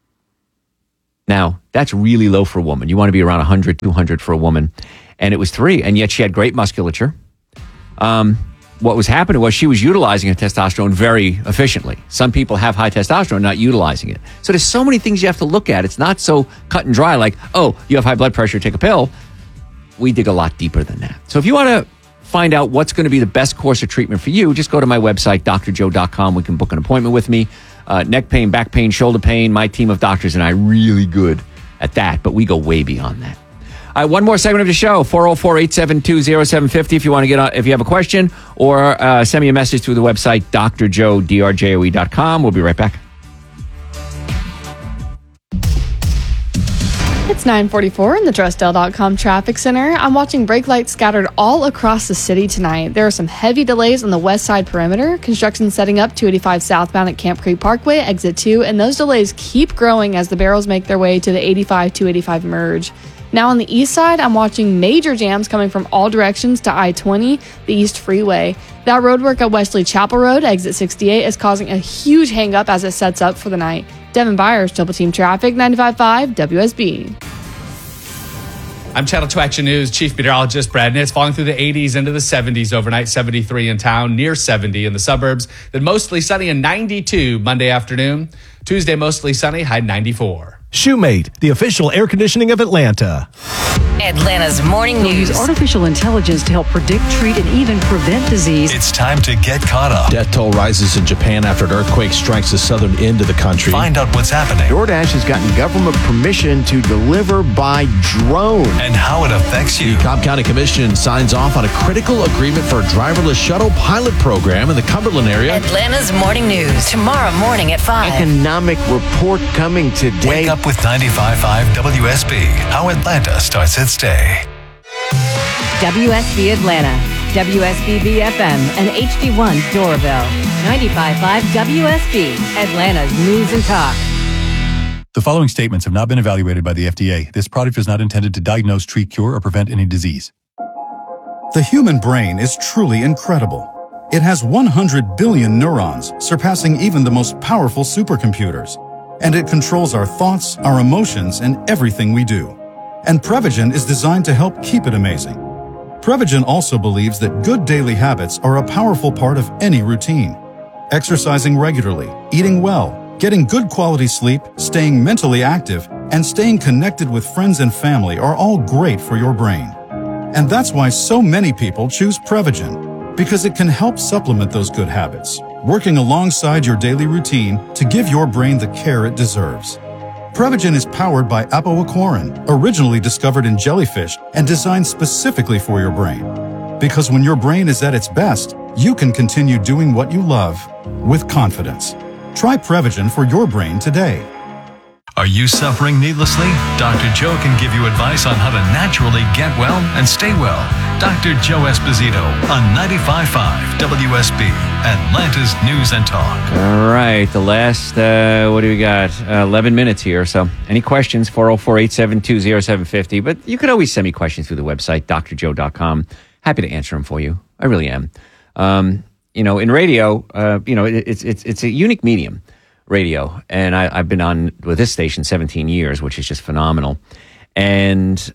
Now, that's really low for a woman. You want to be around one hundred, two hundred for a woman. And it was three, and yet she had great musculature. Um, what was happening was she was utilizing her testosterone very efficiently. Some people have high testosterone, not utilizing it. So there's so many things you have to look at. It's not so cut and dry like, oh, you have high blood pressure, take a pill. We dig a lot deeper than that. So if you want to find out what's going to be the best course of treatment for you, just go to my website, D R joe dot com. We can book an appointment with me. Uh, neck pain, back pain, shoulder pain. My team of doctors and I are really good at that, but we go way beyond that. All right, one more segment of the show, four oh four, eight seven two, oh seven five oh if you want to get on, if you have a question, or uh, send me a message through the website, D R joe, D R J O E dot com. We'll be right back. It's nine forty-four in the Dressdale dot com traffic center. I'm watching brake lights scattered all across the city tonight. There are some heavy delays on the west side perimeter. Construction setting up two eighty-five southbound at Camp Creek Parkway, exit two, and those delays keep growing as the barrels make their way to the eighty-five two eighty-five merge. Now on the east side, I'm watching major jams coming from all directions to I twenty, the East Freeway. That roadwork at Wesley Chapel Road, exit sixty-eight, is causing a huge hang-up as it sets up for the night. Devin Byers, Double Team Traffic, ninety-five point five W S B. I'm Channel two Action News Chief Meteorologist Brad Nitz. Falling through the eighties into the seventies overnight, seventy-three in town, near seventy in the suburbs. Then mostly sunny and ninety-two Monday afternoon. Tuesday, mostly sunny, high ninety-four. Shoemate, the official air conditioning of Atlanta. Atlanta's morning They'll news. use artificial intelligence to help predict, treat, and even prevent disease. It's time to get caught up. Death toll rises in Japan after an earthquake strikes the southern end of the country. Find out what's happening. DoorDash has gotten government permission to deliver by drone. And how it affects you. The Cobb County Commission signs off on a critical agreement for a driverless shuttle pilot program in the Cumberland area. Atlanta's morning news. Tomorrow morning at five. Economic report coming today. Wake up with ninety-five point five W S B. How Atlanta starts its day. W S B Atlanta, W S B B F M, and H D one Doraville. ninety-five point five W S B, Atlanta's news and talk. The following statements have not been evaluated by the F D A. This product is not intended to diagnose, treat, cure, or prevent any disease. The human brain is truly incredible. It has one hundred billion neurons, surpassing even the most powerful supercomputers. And it controls our thoughts, our emotions, and everything we do. And Prevagen is designed to help keep it amazing. Prevagen also believes that good daily habits are a powerful part of any routine. Exercising regularly, eating well, getting good quality sleep, staying mentally active, and staying connected with friends and family are all great for your brain. And that's why so many people choose Prevagen, because it can help supplement those good habits, working alongside your daily routine to give your brain the care it deserves. Prevagen is powered by apoaquarin, originally discovered in jellyfish and designed specifically for your brain. Because when your brain is at its best, you can continue doing what you love with confidence. Try Prevagen for your brain today. Are you suffering needlessly? Doctor Joe can give you advice on how to naturally get well and stay well. Doctor Joe Esposito on ninety-five point five W S B, Atlanta's News and Talk. All right, the last, uh, what do we got? Uh, eleven minutes here. So any questions, four oh four, eight seven two, oh seven five oh. But you can always send me questions through the website, D R joe dot com. Happy to answer them for you. I really am. Um, you know, in radio, uh, you know, it, it's, it's, it's a unique medium. Radio, and I, I've been on with this station seventeen years, which is just phenomenal. And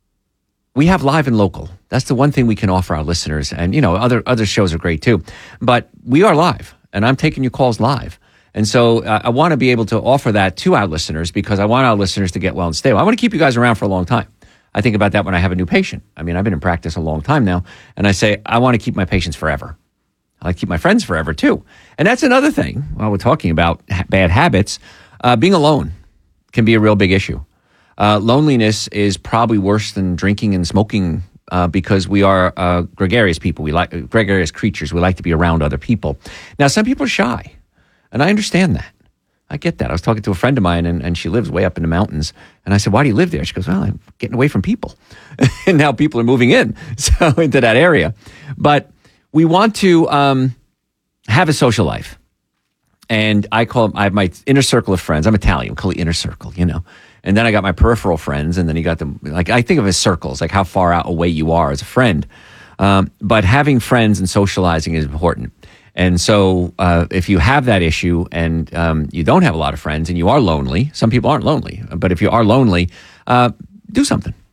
we have live and local. That's the one thing we can offer our listeners. And, you know, other other shows are great too. But we are live, and I'm taking your calls live. And so uh, I want to be able to offer that to our listeners because I want our listeners to get well and stay well. I want to keep you guys around for a long time. I think about that when I have a new patient. I mean, I've been in practice a long time now, and I say, I want to keep my patients forever. I like to keep my friends forever, too. And that's another thing, while we're talking about ha- bad habits, uh, being alone can be a real big issue. Uh, loneliness is probably worse than drinking and smoking uh, because we are uh, gregarious people. We like gregarious creatures. We like to be around other people. Now, some people are shy, and I understand that. I get that. I was talking to a friend of mine, and, and she lives way up in the mountains. And I said, why do you live there? She goes, well, I'm getting away from people. And now people are moving in so into that area. But we want to um, have a social life. And I call I have my inner circle of friends. I'm Italian, we call it inner circle, you know. And then I got my peripheral friends, and then you got them, like, I think of as circles, like how far out away you are as a friend. Um, but having friends and socializing is important. And so uh, if you have that issue and um, you don't have a lot of friends and you are lonely, some people aren't lonely, but if you are lonely, uh, do something.